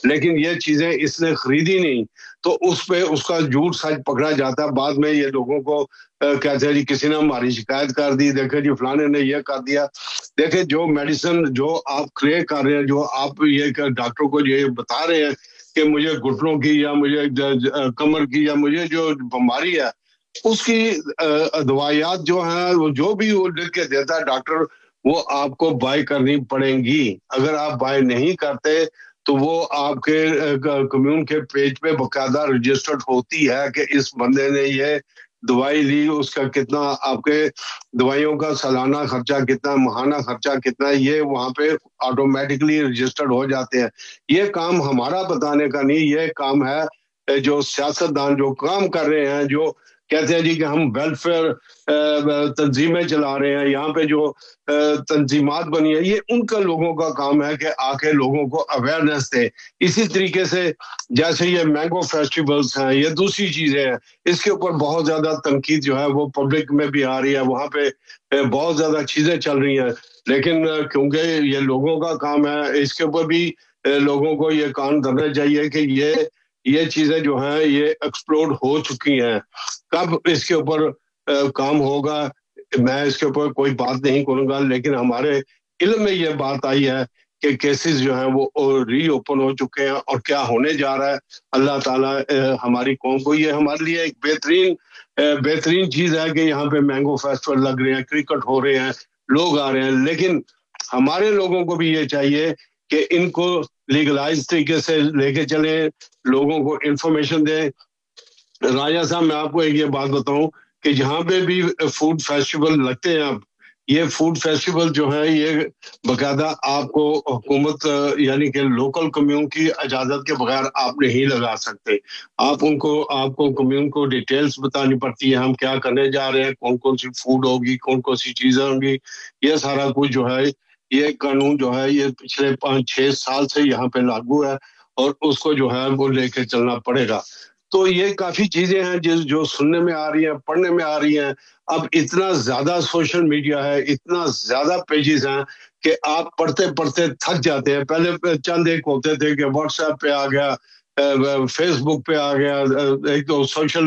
لیکن یہ چیزیں اس نے خریدی نہیں تو اس پہ اس کا جھوٹ سچ پکڑا جاتا ہے. بعد میں یہ لوگوں کو کہتے ہیں جی کسی نے ہماری شکایت کر دی, دیکھیں جی فلانے نے یہ کر دیا. دیکھیں جو میڈیسن جو آپ کریٹ کر رہے ہیں, جو آپ یہ ڈاکٹر کو یہ بتا رہے ہیں کہ مجھے گھٹنوں کی یا مجھے کمر کی یا مجھے جو بیماری ہے اس کی دوائیات جو ہیں وہ جو بھی وہ لکھ کے دیتا ہے ڈاکٹر, وہ آپ کو بائی کرنی پڑیں گی. اگر آپ بائی نہیں کرتے تو وہ آپ کے کمیون کے پیج پہ باقاعدہ رجسٹرڈ ہوتی ہے کہ اس بندے نے یہ دوائی لی, اس کا کتنا آپ کے دوائیوں کا سالانہ خرچہ کتنا, ماہانہ خرچہ کتنا, یہ وہاں پہ آٹومیٹکلی رجسٹرڈ ہو جاتے ہیں. یہ کام ہمارا بتانے کا نہیں, یہ کام ہے جو سیاستدان جو کام کر رہے ہیں, جو کہتے ہیں جی کہ ہم ویلفیئر تنظیمیں چلا رہے ہیں, یہاں پہ جو تنظیمات بنی ہیں, یہ ان کا لوگوں کا کام ہے کہ آ کے لوگوں کو اویئرنیس دے. اسی طریقے سے جیسے یہ مینگو فیسٹیولز ہیں, یہ دوسری چیزیں ہیں, اس کے اوپر بہت زیادہ تنقید جو ہے وہ پبلک میں بھی آ رہی ہے, وہاں پہ بہت زیادہ چیزیں چل رہی ہیں. لیکن کیونکہ یہ لوگوں کا کام ہے, اس کے اوپر بھی لوگوں کو یہ کان دھرنا چاہیے کہ یہ چیزیں جو ہیں یہ ایکسپلوڈ ہو چکی ہیں. کب اس کے اوپر کام ہوگا میں اس کے اوپر کوئی بات نہیں کروں گا, لیکن ہمارے علم میں یہ بات آئی ہے کہ کیسز جو ہیں وہ ری اوپن ہو چکے ہیں, اور کیا ہونے جا رہا ہے اللہ تعالیٰ ہماری قوم کو, یہ ہمارے لیے ایک بہترین چیز ہے کہ یہاں پہ مینگو فیسٹیول لگ رہے ہیں, کرکٹ ہو رہے ہیں, لوگ آ رہے ہیں. لیکن ہمارے لوگوں کو بھی یہ چاہیے کہ ان کو لیگلائز طریقے سے لے کے چلیں, لوگوں کو انفارمیشن دیں. راجہ صاحب میں آپ کو ایک یہ بات بتاؤں کہ جہاں پہ بھی فوڈ فیسٹیول لگتے ہیں, اب یہ فوڈ فیسٹیول جو ہے یہ باقاعدہ آپ کو حکومت یعنی کہ لوکل کمیون کی اجازت کے بغیر آپ نہیں لگا سکتے. آپ کو کمیون کو ڈیٹیلز بتانی پڑتی ہے, ہم کیا کرنے جا رہے ہیں, کون کون سی فوڈ ہوگی, کون کون سی چیزیں ہوں گی. یہ سارا کچھ جو ہے یہ قانون جو ہے یہ پچھلے 5-6 سال سے یہاں پہ لاگو ہے, اور اس کو جو ہے وہ لے کے چلنا پڑے گا. تو یہ کافی چیزیں ہیں جو سننے میں آ رہی ہیں, پڑھنے میں آ رہی ہیں. اب اتنا زیادہ سوشل میڈیا ہے, اتنا زیادہ پیجز ہیں کہ آپ پڑھتے پڑھتے تھک جاتے ہیں. پہلے چند ایک ہوتے تھے کہ واٹس ایپ پہ آ گیا, فیس بک پہ آ گیا, ایک تو سوشل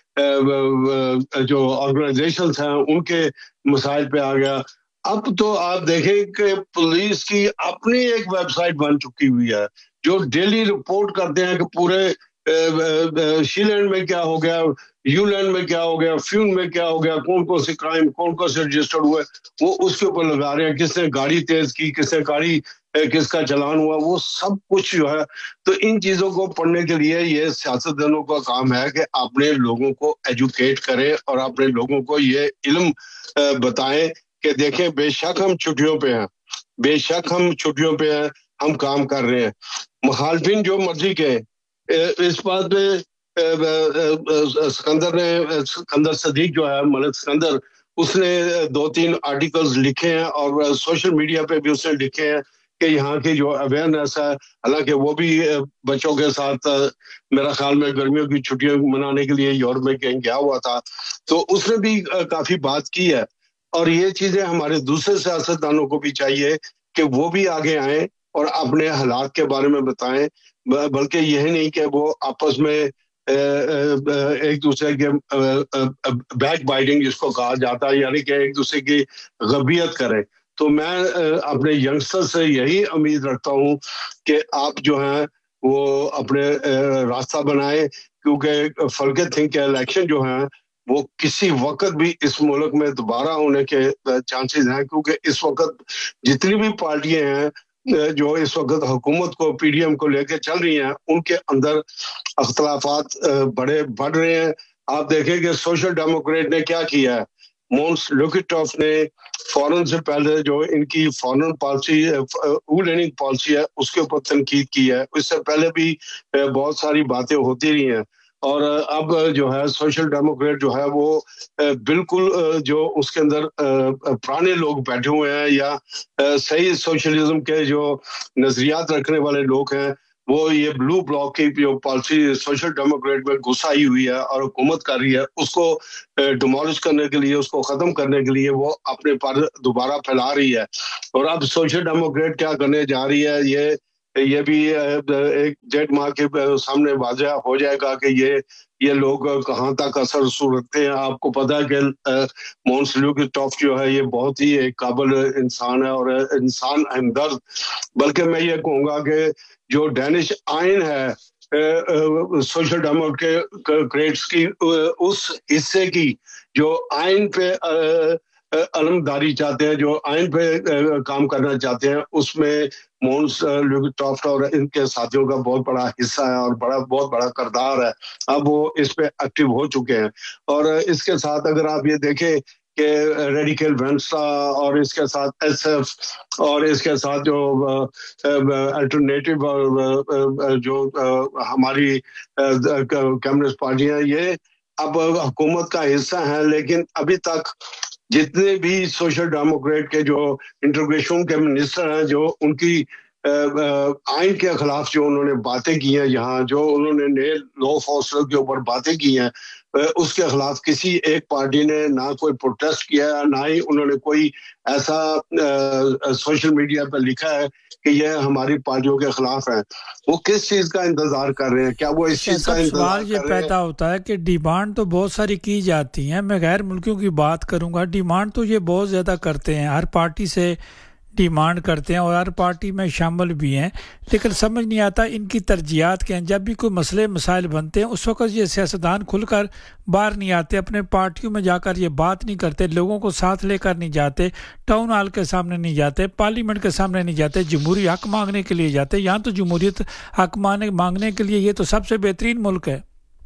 جو آرگنائزیشنز ہیں ان کے مسائل پہ آ گیا. اب تو آپ دیکھیں کہ پولیس کی اپنی ایک ویب سائٹ بن چکی ہوئی ہے جو ڈیلی رپورٹ کرتے ہیں کہ پورے شی لینڈ میں کیا ہو گیا, یو لینڈ میں کیا ہو گیا, فیون میں کیا ہو گیا, کون کون سے کرائم کون کون سے رجسٹرڈ ہوئے, وہ اس کے اوپر لگا رہے ہیں. کس نے گاڑی تیز کی, کس نے گاڑی کس کا چلان ہوا, وہ سب کچھ جو ہے. تو ان چیزوں کو پڑھنے کے لیے یہ سیاستدانوں کا کام ہے کہ اپنے لوگوں کو ایجوکیٹ کریں اور اپنے لوگوں کو یہ علم بتائیں کہ دیکھیں بے شک ہم چھٹیوں پہ ہیں, بے شک ہم چھٹیوں پہ ہیں, ہم کام کر رہے ہیں. مخالفین جو مرضی کے اس بات پہ سکندر صدیق جو ہے, ملک سکندر, اس نے 2-3 آرٹیکلز لکھے ہیں اور سوشل میڈیا پہ بھی اس نے لکھے ہیں کہ یہاں کی جو اویئرنیس ہے, حالانکہ وہ بھی بچوں کے ساتھ میرا خیال میں گرمیوں کی چھٹیاں منانے کے لیے یورپ میں کہیں گیا ہوا تھا, تو اس نے بھی کافی بات کی ہے. اور یہ چیزیں ہمارے دوسرے سیاستدانوں کو بھی چاہیے کہ وہ بھی آگے آئیں اور اپنے حالات کے بارے میں بتائیں, بلکہ یہ نہیں کہ وہ آپس میں ایک دوسرے کے بیک بائٹنگ جس کو کہا جاتا ہے, یعنی کہ ایک دوسرے کی غیبت کریں. تو میں اپنے ینگسٹر سے یہی امید رکھتا ہوں کہ آپ جو ہیں وہ اپنے راستہ بنائیں, کیونکہ فلکے تھنک کے الیکشن جو ہیں وہ کسی وقت بھی اس ملک میں دوبارہ ہونے کے چانسز ہیں, کیونکہ اس وقت جتنی بھی پارٹیاں ہیں جو اس وقت حکومت کو پی ڈی ایم کو لے کے چل رہی ہیں, ان کے اندر اختلافات بڑھ رہے ہیں. آپ دیکھیں کہ سوشل ڈیموکریٹ نے کیا کیا ہے, مونس لوکیٹوف نے فورن سے پہلے جو ان کی فورن پالیسی لیننگ پالیسی ہے اس کے اوپر تنقید کی ہے. اس سے پہلے بھی بہت ساری باتیں ہوتی رہی ہیں, اور اب جو ہے سوشل ڈیموکریٹ جو ہے وہ بالکل جو اس کے اندر پرانے لوگ بیٹھے ہوئے ہیں یا صحیح سوشلزم کے جو نظریات رکھنے والے لوگ ہیں, وہ یہ بلو بلاک کی جو پالیسی سوشل ڈیموکریٹ میں گھسائی ہوئی ہے اور حکومت کر رہی ہے, اس کو ڈیمولش کرنے کے لیے, اس کو ختم کرنے کے لیے وہ اپنے پر دوبارہ پھیلا رہی ہے. اور اب سوشل ڈیموکریٹ کیا کرنے جا رہی ہے, یہ یہ بھی ایک ڈیڑھ ماہ کے سامنے واضح ہو جائے گا کہ یہ لوگ کہاں تک اثر رسوخ رکھتے ہیں. آپ کو پتا ہے کہ مون سلوکیٹوف جو ہے یہ بہت ہی ایک قابل انسان ہے اور انسان ہمدرد. بلکہ میں یہ کہوں گا کہ جو ڈینش آئین ہے سوشل ڈیموکریٹس کی اس حصے کی جو آئین پہ علمداری چاہتے ہیں, جو آئین پہ کام کرنا چاہتے ہیں, اس میں مونس لیوگٹافٹ اور ان کے ساتھیوں کا بہت بڑا حصہ ہے اور بہت بڑا کردار ہے. اب وہ اس پہ ایکٹیو ہو چکے ہیں. اور اس کے ساتھ اگر آپ یہ دیکھیں کہ ریڈیکل وینسٹا اور اس کے ساتھ ایس ایف اور اس کے ساتھ جو الٹرنیٹو جو ہماری کمیونسٹ پارٹیاں, یہ اب حکومت کا حصہ ہیں, لیکن ابھی تک جتنے بھی سوشل ڈیموکریٹ کے جو انٹیگریشن کے منسٹر ہیں, جو ان کی آئین کے خلاف جو انہوں نے باتیں کی ہیں, یہاں جو انہوں نے نئے لا آف ہاسٹل کے اوپر باتیں کی ہیں, اس کے خلاف کسی ایک پارٹی نے نہ کوئی پروٹیسٹ کیا ہے, نہ ہی انہوں نے کوئی ایسا سوشل میڈیا پہ لکھا ہے کہ یہ ہماری پارٹیوں کے خلاف ہے. وہ کس چیز کا انتظار کر رہے ہیں؟ کیا وہ اس چیز کا انتظار سوال یہ پیدا ہوتا ہے کہ ڈیمانڈ تو بہت ساری کی جاتی ہیں. میں غیر ملکیوں کی بات کروں گا, ڈیمانڈ تو یہ بہت زیادہ کرتے ہیں, ہر پارٹی سے ڈیمانڈ کرتے ہیں اور ہر پارٹی میں شامل بھی ہیں, لیکن سمجھ نہیں آتا ان کی ترجیحات کیا ہیں. جب بھی کوئی مسئلے مسائل بنتے ہیں اس وقت یہ سیاستدان کھل کر باہر نہیں آتے, اپنے پارٹیوں میں جا کر یہ بات نہیں کرتے, لوگوں کو ساتھ لے کر نہیں جاتے, ٹاؤن ہال کے سامنے نہیں جاتے, پارلیمنٹ کے سامنے نہیں جاتے, جمہوری حق مانگنے کے لیے جاتے. یہاں تو جمہوریت حق مانگنے کے لیے یہ تو سب سے بہترین ملک ہے.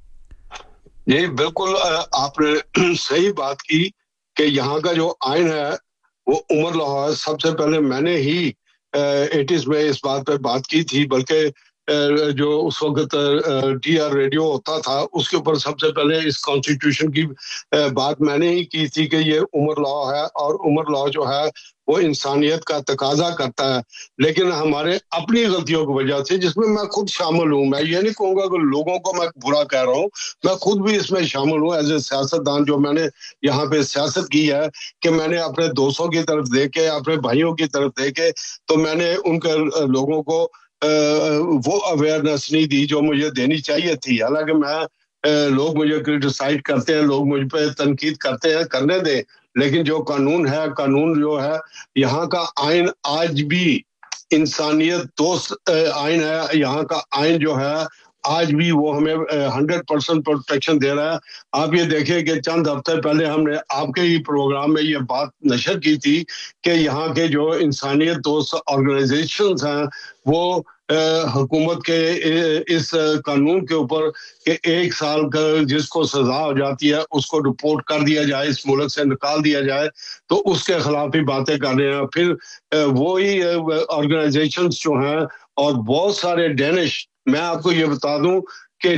جی بالکل, آپ نے صحیح بات کی کہ یہاں کا جو آئین ہے وہ عمر لاہور. سب سے پہلے میں نے ہی 80s میں اس بات پہ بات کی تھی, بلکہ جو اس وقت ڈی آر ریڈیو ہوتا تھا اس کے اوپر سب سے پہلے اس کانسٹیٹیوشن کی بات میں نے ہی کی تھی کہ یہ عمر لا ہے, اور عمر لا جو ہے وہ انسانیت کا تقاضا کرتا ہے. لیکن ہمارے اپنی غلطیوں کی وجہ سے, جس میں خود شامل ہوں, میں یہ نہیں کہوں گا کہ لوگوں کو میں برا کہہ رہا ہوں, میں خود بھی اس میں شامل ہوں ایز اے سیاستدان. جو میں نے یہاں پہ سیاست کی ہے کہ میں نے اپنے دوستوں کی طرف دیکھے, اپنے بھائیوں کی طرف دیکھے, تو میں نے ان کے لوگوں کو وہ اویئرنیس نہیں دی جو مجھے دینی چاہیے تھی. حالانکہ میں لوگ مجھے کرٹیسائز کرتے ہیں, لوگ مجھ پہ تنقید کرتے ہیں, کرنے دیں, لیکن جو قانون ہے, قانون جو ہے یہاں کا آئین آج بھی انسانیت دوست آئین ہے. یہاں کا آئین جو ہے آج بھی وہ ہمیں 100% پروٹیکشن دے رہا ہے. آپ یہ دیکھیں کہ چند ہفتے پہلے ہم نے آپ کے ہی پروگرام میں یہ بات نشر کی تھی کہ یہاں کے جو انسانیت دوست آرگنائزیشنز ہیں وہ حکومت کے اس قانون کے اوپر کہ 1 سال کا جس کو سزا ہو جاتی ہے اس کو رپورٹ کر دیا جائے, اس ملک سے نکال دیا جائے, تو اس کے خلاف ہی باتیں کر رہے ہیں. پھر وہی آرگنائزیشنز جو ہیں اور بہت سارے ڈینش, میں آپ کو یہ بتا دوں کہ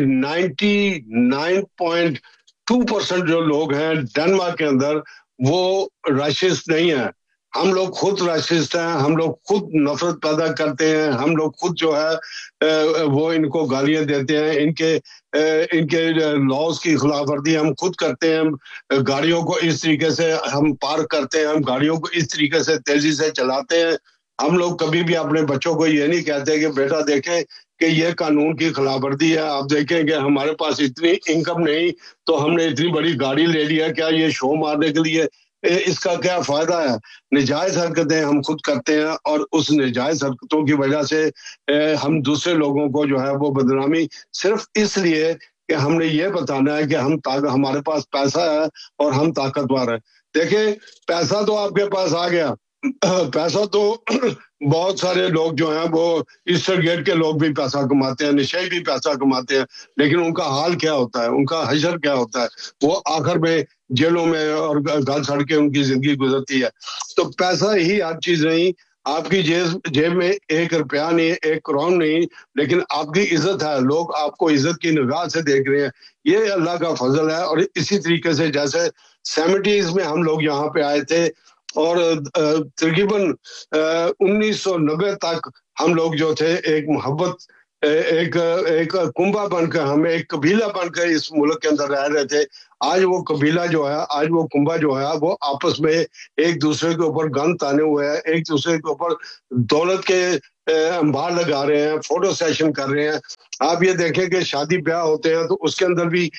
99.2% جو لوگ ہیں ڈنمارک کے اندر وہ راشسٹ نہیں ہیں. ہم لوگ خود راشسٹ ہیں, ہم لوگ خود نفرت پیدا کرتے ہیں, ہم لوگ خود جو ہے وہ ان کو گالیاں دیتے ہیں, ان کے لاز کی خلاف ورزی ہم خود کرتے ہیں. گاڑیوں کو اس طریقے سے ہم پارک کرتے ہیں, ہم گاڑیوں کو اس طریقے سے تیزی سے چلاتے ہیں. ہم لوگ کبھی بھی اپنے بچوں کو یہ نہیں کہتے کہ بیٹا دیکھیں کہ یہ قانون کی خلاف ورزی ہے. آپ دیکھیں کہ ہمارے پاس اتنی انکم نہیں تو ہم نے اتنی بڑی گاڑی لے لیا, کیا یہ شو مارنے کے لیے؟ اس کا کیا فائدہ ہے؟ نجائز حرکتیں ہم خود کرتے ہیں, اور اس نجائز حرکتوں کی وجہ سے ہم دوسرے لوگوں کو جو ہے وہ بدنامی, صرف اس لیے کہ ہم نے یہ بتانا ہے کہ ہمارے پاس پیسہ ہے اور ہم طاقتور ہیں. دیکھیں پیسہ تو آپ کے پاس آ گیا, پیسہ تو بہت سارے لوگ جو ہیں وہ ایسٹر گیٹ کے لوگ بھی پیسہ کماتے ہیں, نشئی بھی پیسہ کماتے ہیں, لیکن ان کا حال کیا ہوتا ہے, ان کا حشر کیا ہوتا ہے؟ وہ آخر میں جیلوں میں اور گل سڑ کے ان کی زندگی گزرتی ہے. تو پیسہ ہی ہر چیز نہیں. آپ کی جیب میں 1 روپیہ نہیں, 1 کروڑ نہیں, لیکن آپ کی عزت ہے, لوگ آپ کو عزت کی نگاہ سے دیکھ رہے ہیں. یہ اللہ کا فضل ہے. اور اسی طریقے سے جیسے 70s میں ہم لوگ یہاں پہ آئے تھے اور تقریباً 1990 تک ہم لوگ جو تھے ایک محبت, ایک کنبہ بن کر, ہمیں ایک قبیلہ بن کر اس ملک کے اندر رہ رہے تھے. آج وہ قبیلہ جو ہے, آج وہ کنبہ جو ہے وہ آپس میں ایک دوسرے کے اوپر گن تانے ہوئے ہیں, ایک دوسرے کے اوپر دولت کے انبار لگا رہے ہیں, فوٹو سیشن کر رہے ہیں. آپ یہ دیکھیں کہ شادی بیاہ ہوتے ہیں تو اس کے اندر بھی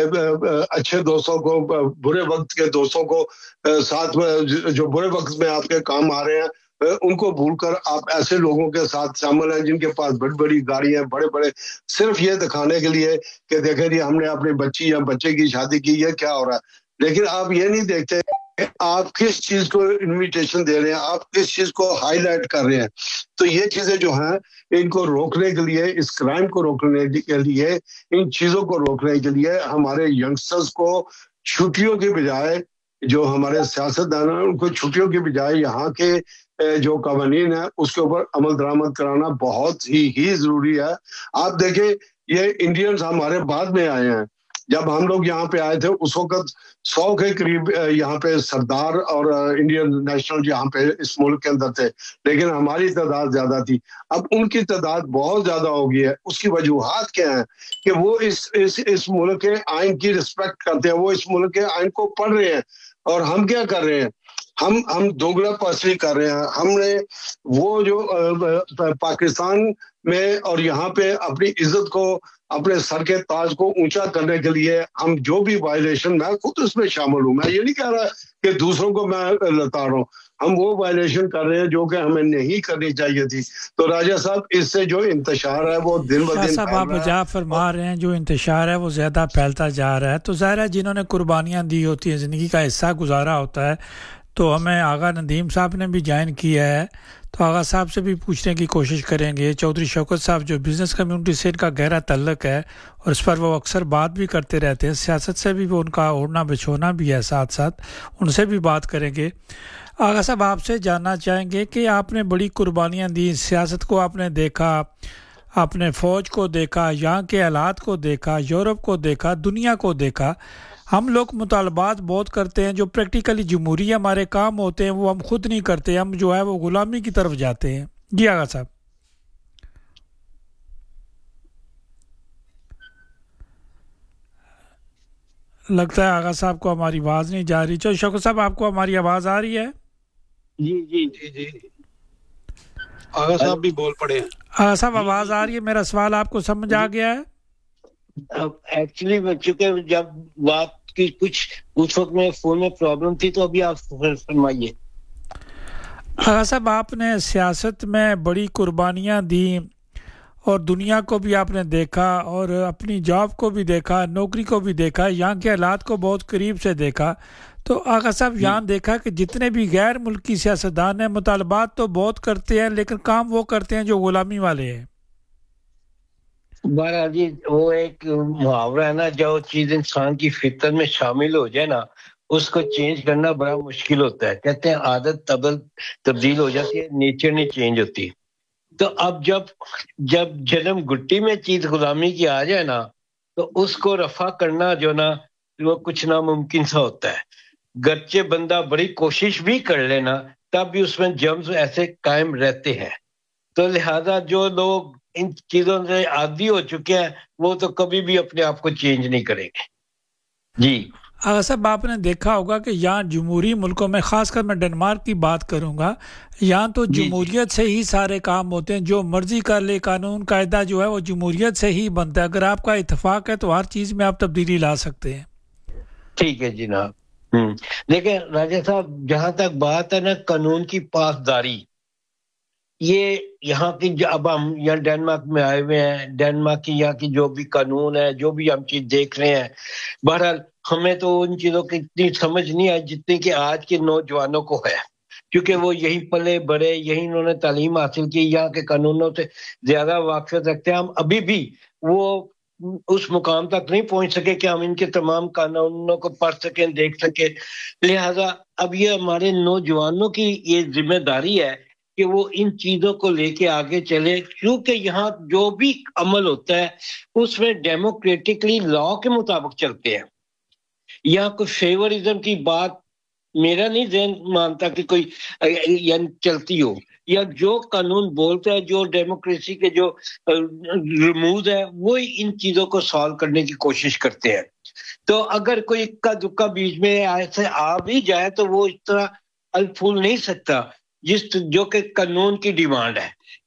اچھے دوستوں کو, برے وقت کے دوستوں کو ساتھ میں, جو برے وقت میں آپ کے کام آ رہے ہیں, ان کو بھول کر آپ ایسے لوگوں کے ساتھ شامل ہیں جن کے پاس بڑی بڑی گاڑیاں, بڑے بڑے, صرف یہ دکھانے کے لیے کہ دیکھیں جی ہم نے اپنی بچی یا بچے کی شادی کی, یہ کیا ہو رہا ہے. لیکن آپ یہ نہیں دیکھتے کہ آپ کس چیز کو انویٹیشن دے رہے ہیں, آپ کس چیز کو ہائی لائٹ کر رہے ہیں. تو یہ چیزیں جو ہیں ان کو روکنے کے لیے, اس کرائم کو روکنے کے لیے, ان چیزوں کو روکنے کے لیے ہمارے ینگسٹرز کو چھٹیوں کے بجائے, جو ہمارے سیاستدان ہیں ان کو چھٹیوں کے بجائے یہاں کے جو قوانین ہیں اس کے اوپر عمل درآمد کرانا بہت ہی ضروری ہے. آپ دیکھیں یہ انڈینز ہمارے بعد میں آئے ہیں. جب ہم لوگ یہاں پہ آئے تھے اس وقت 100 کے قریب یہاں پہ سردار اور انڈین نیشنل یہاں پہ اس ملک کے اندر تھے, لیکن ہماری تعداد زیادہ تھی. اب ان کی تعداد بہت زیادہ ہو گئی ہے. اس کی وجوہات کیا ہیں کہ وہ اس ملک کے آئین کی رسپیکٹ کرتے ہیں, وہ اس ملک کے آئین کو پڑھ رہے ہیں. اور ہم کیا کر رہے ہیں, ہم دوگلا پرستی کر رہے ہیں. ہم نے وہ جو پاکستان میں اور یہاں پہ اپنی عزت کو, اپنے سر کے تاج کو اونچا کرنے کے لیے ہم جو بھی وائلیشن, میں خود اس میں شامل ہوں, میں یہ نہیں کہہ رہا کہ دوسروں کو میں لتا رہا ہوں, ہم وہ وائلیشن کر رہے ہیں جو کہ ہمیں نہیں کرنی چاہیے تھی. تو راجہ صاحب اس سے جو انتشار ہے وہ دن بہ دن صاحب آپ جا فرما رہے ہیں, جو انتشار ہے وہ زیادہ پھیلتا جا رہا ہے. تو ظاہر ہے جنہوں نے قربانیاں دی ہوتی ہیں, زندگی کا حصہ گزارا ہوتا ہے, تو ہمیں آغا ندیم صاحب نے بھی جوائن کیا ہے, تو آغا صاحب سے بھی پوچھنے کی کوشش کریں گے. چودھری شوکت صاحب جو بزنس کمیونٹی سے ان کا گہرا تعلق ہے اور اس پر وہ اکثر بات بھی کرتے رہتے ہیں, سیاست سے بھی وہ ان کا اوڑھنا بچھونا بھی ہے, ساتھ ساتھ ان سے بھی بات کریں گے. آغا صاحب آپ سے جاننا چاہیں گے کہ آپ نے بڑی قربانیاں دی, سیاست کو آپ نے دیکھا, آپ نے فوج کو دیکھا, یہاں کے حالات کو دیکھا, یورپ کو دیکھا, دنیا کو دیکھا. ہم لوگ مطالبات بہت کرتے ہیں, جو پریکٹیکلی جمہوری ہمارے کام ہوتے ہیں وہ ہم خود نہیں کرتے, ہم جو ہے وہ غلامی کی طرف جاتے ہیں. جی آغا صاحب. لگتا ہے آغا صاحب کو ہماری آواز نہیں جا رہی. چلو شوکت صاحب آپ کو ہماری آواز آ رہی ہے؟ جی جی جی جی آغا صاحب بھی بول پڑے ہیں. آغا صاحب آواز آ رہی ہے, میرا سوال آپ کو سمجھ آ گیا ہے؟ ایکچولی چونکہ جب بات کی کچھ اس وقت میں فون میں پرابلم تھی, تو ابھی آپ فرمائیے. آغا صاحب آپ نے سیاست میں بڑی قربانیاں دی اور دنیا کو بھی آپ نے دیکھا اور اپنی جاب کو بھی دیکھا, نوکری کو بھی دیکھا, یہاں کے حالات کو بہت قریب سے دیکھا. تو آغا صاحب یہاں دیکھا کہ جتنے بھی غیر ملکی سیاستدان ہیں مطالبات تو بہت کرتے ہیں, لیکن کام وہ کرتے ہیں جو غلامی والے ہیں. بہرحال جی وہ ایک محاورہ ہے نا, جو چیز انسان کی فطرت میں شامل ہو جائے نا اس کو چینج کرنا بڑا مشکل ہوتا ہے. کہتے ہیں عادت تبدیل ہو جاتی ہے, نیچر نہیں چینج ہوتی. تو اب جب جنم گٹی میں چیز غلامی کی آ جائے نا, تو اس کو رفع کرنا جو نا وہ کچھ ناممکن سا ہوتا ہے. گرچہ بندہ بڑی کوشش بھی کر لینا تب بھی اس میں جرمز ایسے قائم رہتے ہیں. تو لہذا جو لوگ ان چیزوں سے عادی ہو چکے ہیں وہ تو کبھی بھی اپنے آپ کو چینج نہیں کریں گے. جی آغا صاحب آپ نے دیکھا ہوگا کہ یہاں جمہوری ملکوں میں, خاص کر میں ڈنمارک کی بات کروں گا, یہاں تو جمہوریت سے ہی سارے کام ہوتے ہیں, جو مرضی کر لے, قانون قاعدہ جو ہے وہ جمہوریت سے ہی بنتا ہے. اگر آپ کا اتفاق ہے تو ہر چیز میں آپ تبدیلی لا سکتے ہیں. ٹھیک ہے جناب. دیکھیں راجہ صاحب, جہاں تک بات ہے نا قانون کی پاسداری, یہ یہاں کی اب ہم یہاں ڈنمارک میں آئے ہوئے ہیں, ڈنمارک کی یہاں کی جو بھی قانون ہے, جو بھی ہم چیز دیکھ رہے ہیں, بہرحال ہمیں تو ان چیزوں کی اتنی سمجھ نہیں آئی جتنی کہ آج کے نوجوانوں کو ہے, کیونکہ وہ یہیں پلے بڑے, یہیں انہوں نے تعلیم حاصل کی, یہاں کے قانونوں سے زیادہ واقفیت رکھتے ہیں. ہم ابھی بھی وہ اس مقام تک نہیں پہنچ سکے کہ ہم ان کے تمام قانونوں کو پڑھ سکیں, دیکھ سکیں. لہذا اب یہ ہمارے نوجوانوں کی یہ ذمہ داری ہے کہ وہ ان چیزوں کو لے کے آگے چلے, کیونکہ یہاں جو بھی عمل ہوتا ہے اس میں ڈیموکریٹکلی لا کے مطابق چلتے ہیں. یہاں کوئی فیورزم کی بات میرا نہیں ذہن مانتا کہ کوئی چلتی ہو, یا جو قانون بولتا ہے, جو ڈیموکریسی کے جو رموز ہے وہی ان چیزوں کو سالو کرنے کی کوشش کرتے ہیں. تو اگر کوئی اکا دکا بیچ میں ایسے آ بھی جائے تو وہ اس طرح الفول نہیں سکتا جو کہ قانون کی ڈیمانڈ ہے.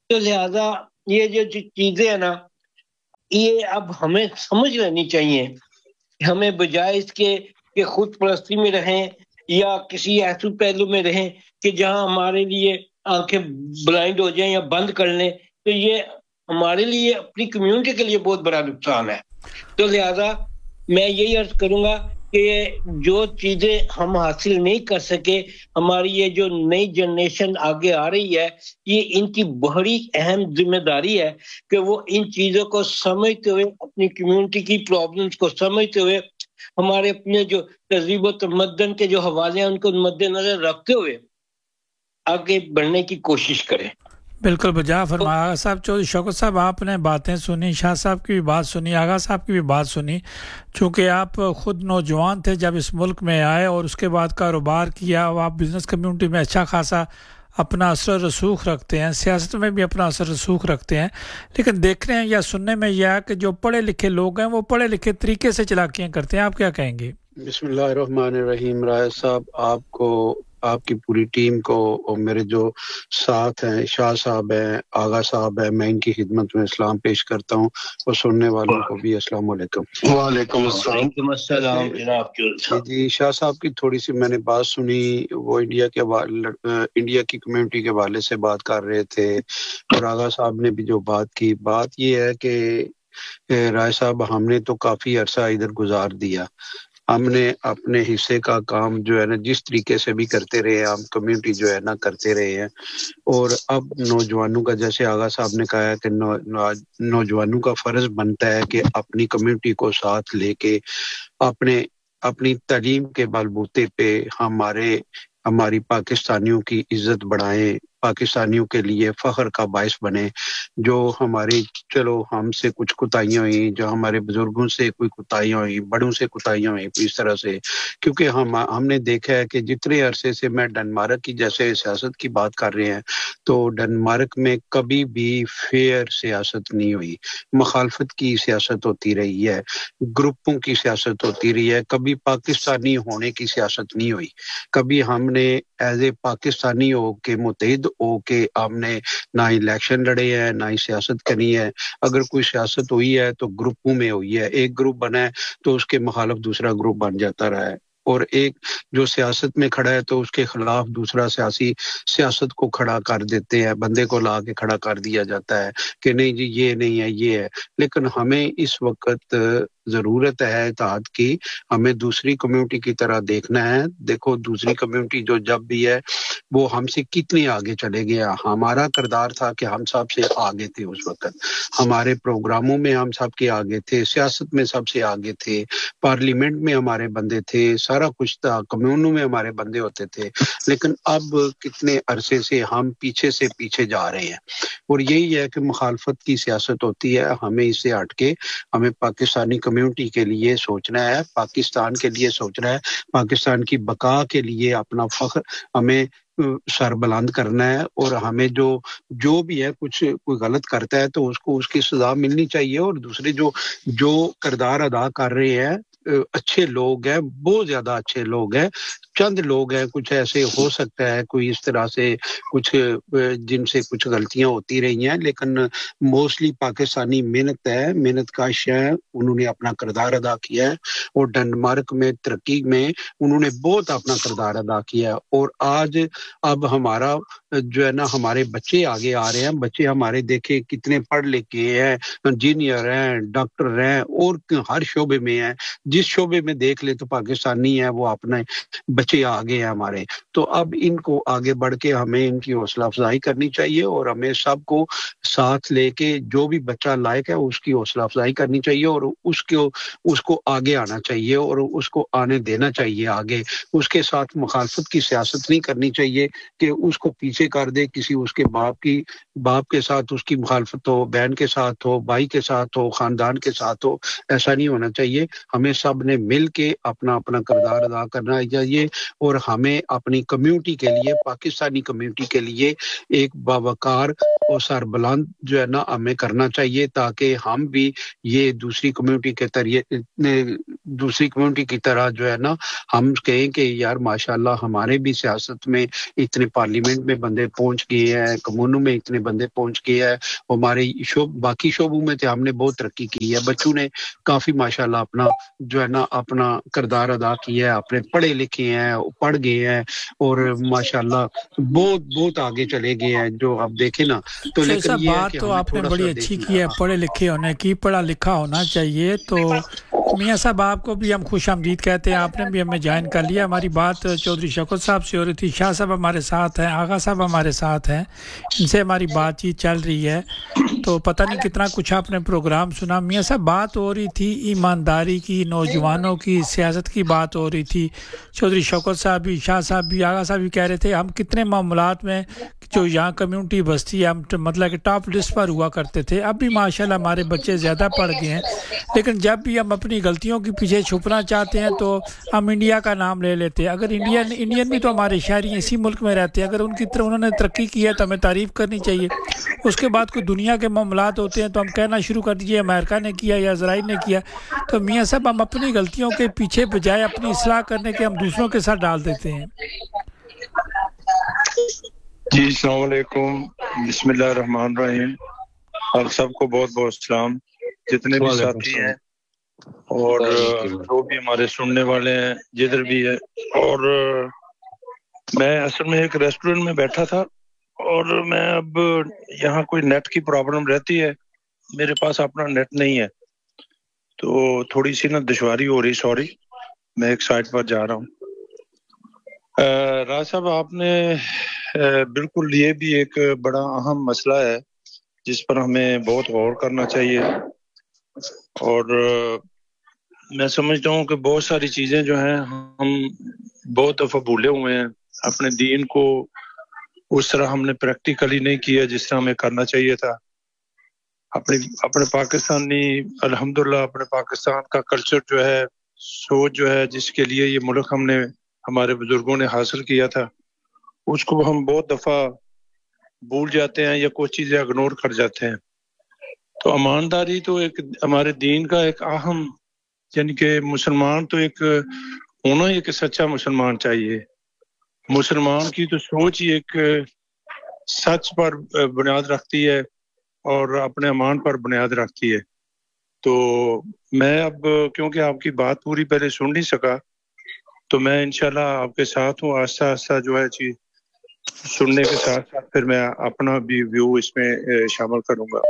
تو لہذا یہ جو چیزیں ہیں نا یہ اب ہمیں سمجھ لینی چاہیے، ہمیں بجائے اس کے کہ خود پرستی میں رہیں یا کسی ایسے پہلو میں رہیں کہ جہاں ہمارے لیے آنکھیں بلائنڈ ہو جائیں یا بند کر لیں، تو یہ ہمارے لیے اپنی کمیونٹی کے لیے بہت بڑا نقصان ہے۔ تو لہذا میں یہی عرض کروں گا کہ جو چیزیں ہم حاصل نہیں کر سکے، ہماری یہ جو نئی جنریشن آگے آ رہی ہے، یہ ان کی بڑی اہم ذمہ داری ہے کہ وہ ان چیزوں کو سمجھتے ہوئے، اپنی کمیونٹی کی پرابلمز کو سمجھتے ہوئے، ہمارے اپنے جو تہذیب و تمدن کے جو حوالے ہیں ان کو مد نظر رکھتے ہوئے آگے بڑھنے کی کوشش کریں۔ بالکل بجا فرمایا آغا صاحب۔ چودھری شوکت صاحب آپ نے باتیں سنی، شاہ صاحب کی بھی بات سنی، آغا صاحب کی بھی بات سنی۔ چونکہ آپ خود نوجوان تھے جب اس ملک میں آئے اور اس کے بعد کاروبار کیا، آپ بزنس کمیونٹی میں اچھا خاصا اپنا اثر و رسوخ رکھتے ہیں، سیاست میں بھی اپنا اثر و رسوخ رکھتے ہیں، لیکن دیکھ رہے ہیں یا سننے میں یہ ہے کہ جو پڑھے لکھے لوگ ہیں وہ پڑھے لکھے طریقے سے چلاکیاں کرتے ہیں۔ آپ کیا کہیں گے؟ بسم اللہ الرحمن الرحیم۔ رائے صاحب، آپ کو، آپ کی پوری ٹیم کو، اور میرے جو ساتھ ہیں، شاہ صاحب ہیں، آغا صاحب ہیں، میں ان کی خدمت میں اسلام پیش کرتا ہوں، اور سننے والوں کو بھی السلام علیکم۔ وعلیکم السلام۔ وعلیکم السلام جناب۔ جی شاہ صاحب کی تھوڑی سی میں نے بات سنی، وہ انڈیا کی کمیونٹی کے حوالے سے بات کر رہے تھے، اور آغا صاحب نے بھی جو بات کی، بات یہ ہے کہ رائے صاحب ہم نے تو کافی عرصہ ادھر گزار دیا، ہم نے اپنے حصے کا کام جو ہے نا جس طریقے سے بھی کرتے رہے، ہم کمیونٹی جو ہے نا کرتے رہے ہیں، اور اب نوجوانوں کا، جیسے آغا صاحب نے کہا ہے کہ نوجوانوں کا فرض بنتا ہے کہ اپنی کمیونٹی کو ساتھ لے کے اپنی تعلیم کے بلبوتے پہ ہماری پاکستانیوں کی عزت بڑھائیں، پاکستانیوں کے لیے فخر کا باعث بنے۔ جو ہماری، چلو ہم سے کچھ کوتاہیاں ہوئیں، جو ہمارے بزرگوں سے کوئی کوتاہیاں ہوئیں، بڑوں سے کوتاہیاں ہوئیں اس طرح سے، کیونکہ ہم نے دیکھا ہے کہ جتنے عرصے سے میں ڈنمارک کی جیسے سیاست کی بات کر رہے ہیں، تو ڈنمارک میں کبھی بھی فیئر سیاست نہیں ہوئی، مخالفت کی سیاست ہوتی رہی ہے، گروپوں کی سیاست ہوتی رہی ہے، کبھی پاکستانی ہونے کی سیاست نہیں ہوئی، کبھی ہم نے ایز اے پاکستانی ہو کے متحد ہو کے ہم نے نہ الیکشن لڑے ہیں، نہ ہی سیاست کرنی ہے۔ اگر کوئی سیاست ہوئی ہے تو گروپوں میں ہوئی ہے، ایک گروپ بنا ہے تو اس کے مخالف دوسرا گروپ بن جاتا رہا ہے، اور ایک جو سیاست میں کھڑا ہے تو اس کے خلاف دوسرا سیاست کو کھڑا کر دیتے ہیں، بندے کو لا کے کھڑا کر دیا جاتا ہے کہ نہیں جی یہ نہیں ہے، یہ ہے۔ لیکن ہمیں اس وقت ضرورت ہے اتحاد کی، ہمیں دوسری کمیونٹی کی طرح دیکھنا ہے۔ دیکھو دوسری کمیونٹی جو جب بھی ہے وہ ہم سے کتنی آگے چلے گیا، ہمارا کردار تھا کہ ہم سب سے آگے تھے، اس وقت ہمارے پروگراموں میں ہم سب کے آگے تھے، سیاست میں سب سے آگے تھے، پارلیمنٹ میں ہمارے بندے تھے، سارا کچھ تھا، کمیونوں میں ہمارے بندے ہوتے تھے۔ لیکن اب کتنے عرصے سے ہم پیچھے جا رہے ہیں، اور یہی ہے کہ مخالفت کی سیاست ہوتی ہے۔ ہمیں اس سے ہٹ کے ہمیں پاکستانی کمیونٹی کے لیے سوچنا ہے، پاکستان کے لیے سوچنا ہے، پاکستان کی بقا کے لیے اپنا فخر ہمیں سر بلند کرنا ہے، اور ہمیں جو بھی ہے کوئی غلط کرتا ہے تو اس کو اس کی سزا ملنی چاہیے، اور دوسرے جو کردار ادا کر رہے ہیں اچھے لوگ ہیں، بہت زیادہ اچھے لوگ ہیں، چند لوگ ہیں کچھ ایسے ہو سکتا ہے کوئی اس طرح سے کچھ جن سے کچھ غلطیاں ہوتی رہی ہیں، لیکن موسٹلی پاکستانی محنت کاش ہیں، انہوں نے اپنا کردار ادا کیا ہے، اور ڈنمارک میں ترقی میں انہوں نے بہت اپنا کردار ادا کیا ہے۔ اور اب ہمارا جو ہے نا ہمارے بچے آگے آ رہے ہیں، بچے ہمارے دیکھے کتنے پڑھ لکھ کے ہیں، انجینئر ہیں، ڈاکٹر ہیں، اور ہر شعبے میں ہیں، جس شعبے میں دیکھ لے تو پاکستانی ہے، وہ اپنے بچے آگے ہیں ہمارے۔ تو اب ان کو آگے بڑھ کے ہمیں ان کی حوصلہ افزائی کرنی چاہیے، اور ہمیں سب کو ساتھ لے کے جو بھی بچہ لائق ہے اس کی حوصلہ افزائی کرنی چاہیے، اور اس کو آگے آنا چاہیے، اور اس کو آنے دینا چاہیے آگے۔ اس کے ساتھ مخالفت کی سیاست نہیں کرنی چاہیے کہ اس کو پیچھے کر دے، کسی اس کے باپ کے ساتھ اس کی مخالفت ہو، بہن کے ساتھ ہو، بھائی کے ساتھ ہو، خاندان کے ساتھ ہو، ایسا نہیں ہونا چاہیے۔ ہمیں سب نے مل کے اپنا کردار ادا کرنا چاہیے، اور ہمیں اپنی کمیونٹی کے لیے پاکستانی کمیونٹی کے لیے ایک باوقار اور سربلند جو ہے نا ہمیں کرنا چاہیے تاکہ ہم بھی یہ دوسری کمیونٹی کی طرح جو ہے نا ہم کہیں کہ یار ماشاءاللہ ہمارے بھی سیاست میں اتنے پارلیمنٹ میں بندے پہنچ گئے ہیں کمونوں میں اتنے بندے پہنچ گئے ہیں ہمارے باقی شعبوں میں تو ہم نے بہت ترقی کی ہے بچوں نے کافی ماشاءاللہ اپنا جو ہے نا اپنا کردار ادا کیا ہے اپنے پڑھے لکھے ہیں پڑھ گئے ہیں اور ماشاءاللہ بہت آگے چلے گئے ہیں جو آپ دیکھیں نا تو لیکن یہ بات تو آپ نے بڑی اچھی کی ہے پڑھے لکھے ہونے کی پڑھا لکھا ہونا چاہیے تو میاں صاحب آپ کو بھی ہم خوش آمدید کہتے ہیں آپ نے بھی ہمیں جوائن کر لیا ہماری بات چودھری شوکت صاحب سے ہو رہی تھی شاہ صاحب ہمارے ساتھ ہیں آغا صاحب ہمارے ساتھ ہیں ان سے ہماری بات چیت چل رہی ہے تو پتہ نہیں کتنا کچھ آپ نے پروگرام سنا میاں صاحب بات ہو رہی تھی ایمانداری کی نوجوانوں کی سیاست کی بات ہو رہی تھی چودھری شوکت صاحب بھی شاہ صاحب بھی آغا صاحب بھی کہہ رہے تھے ہم کتنے معاملات میں جو یہاں کمیونٹی بستی ہے ہم مطلب کہ ٹاپ لسٹ پر ہوا کرتے تھے اب بھی ماشاءاللہ ہمارے بچے زیادہ پڑھ گئے ہیں لیکن جب بھی ہم اپنی غلطیوں کے پیچھے چھپنا چاہتے ہیں تو ہم انڈیا کا نام لے لیتے ہیں اگر انڈین بھی تو ہمارے شہری اسی ملک میں رہتے ہیں اگر ان کی طرح انہوں نے ترقی کی ہے تو ہمیں تعریف کرنی چاہیے اس کے بعد کوئی دنیا کے معاملات ہوتے ہیں تو ہم کہنا شروع کر دیجیے امریکہ نے کیا یا اسرائیل نے کیا تو میاں صاحب ہم اپنی غلطیوں کے پیچھے بجائے اپنی اصلاح کرنے کے ہم دوسروں کے ساتھ ڈال دیتے ہیں جی السلام علیکم بسم اللہ الرحمن الرحیم آپ سب کو بہت بہت سلام جتنے بھی ساتھی ہیں اور جو بھی ہمارے سننے والے ہیں جدھر بھی ہے اور میں اصل میں ایک ریسٹورنٹ میں بیٹھا تھا اور میں اب یہاں کوئی نیٹ کی پرابلم رہتی ہے میرے پاس اپنا نیٹ نہیں ہے تو تھوڑی سی نا دشواری ہو رہی سوری میں ایک سائٹ پر جا رہا ہوں راج صاحب آپ نے بالکل یہ بھی ایک بڑا اہم مسئلہ ہے جس پر ہمیں بہت غور کرنا چاہیے اور میں سمجھتا ہوں کہ بہت ساری چیزیں جو ہیں ہم بہت دفعہ بھولے ہوئے ہیں اپنے دین کو اس طرح ہم نے پریکٹیکلی نہیں کیا جس طرح ہمیں کرنا چاہیے تھا اپنے پاکستانی الحمدللہ اپنے پاکستان کا کلچر جو ہے سوچ جو ہے جس کے لیے یہ ملک ہمارے بزرگوں نے حاصل کیا تھا اس کو ہم بہت دفعہ بھول جاتے ہیں یا کچھ چیزیں اگنور کر جاتے ہیں تو ایمانداری تو ایک ہمارے دین کا ایک اہم یعنی کہ مسلمان تو ایک ہونا ہی ایک سچا مسلمان چاہیے مسلمان کی تو سوچ ہی ایک سچ پر بنیاد رکھتی ہے اور اپنے ایمان پر بنیاد رکھتی ہے تو میں اب کیونکہ آپ کی بات پوری پہلے سن نہیں سکا تو میں انشاءاللہ آپ کے ساتھ ہوں آہستہ آہستہ جو ہے چیز سننے کے ساتھ ساتھ پھر میں اپنا بھی ویو اس میں شامل کروں گا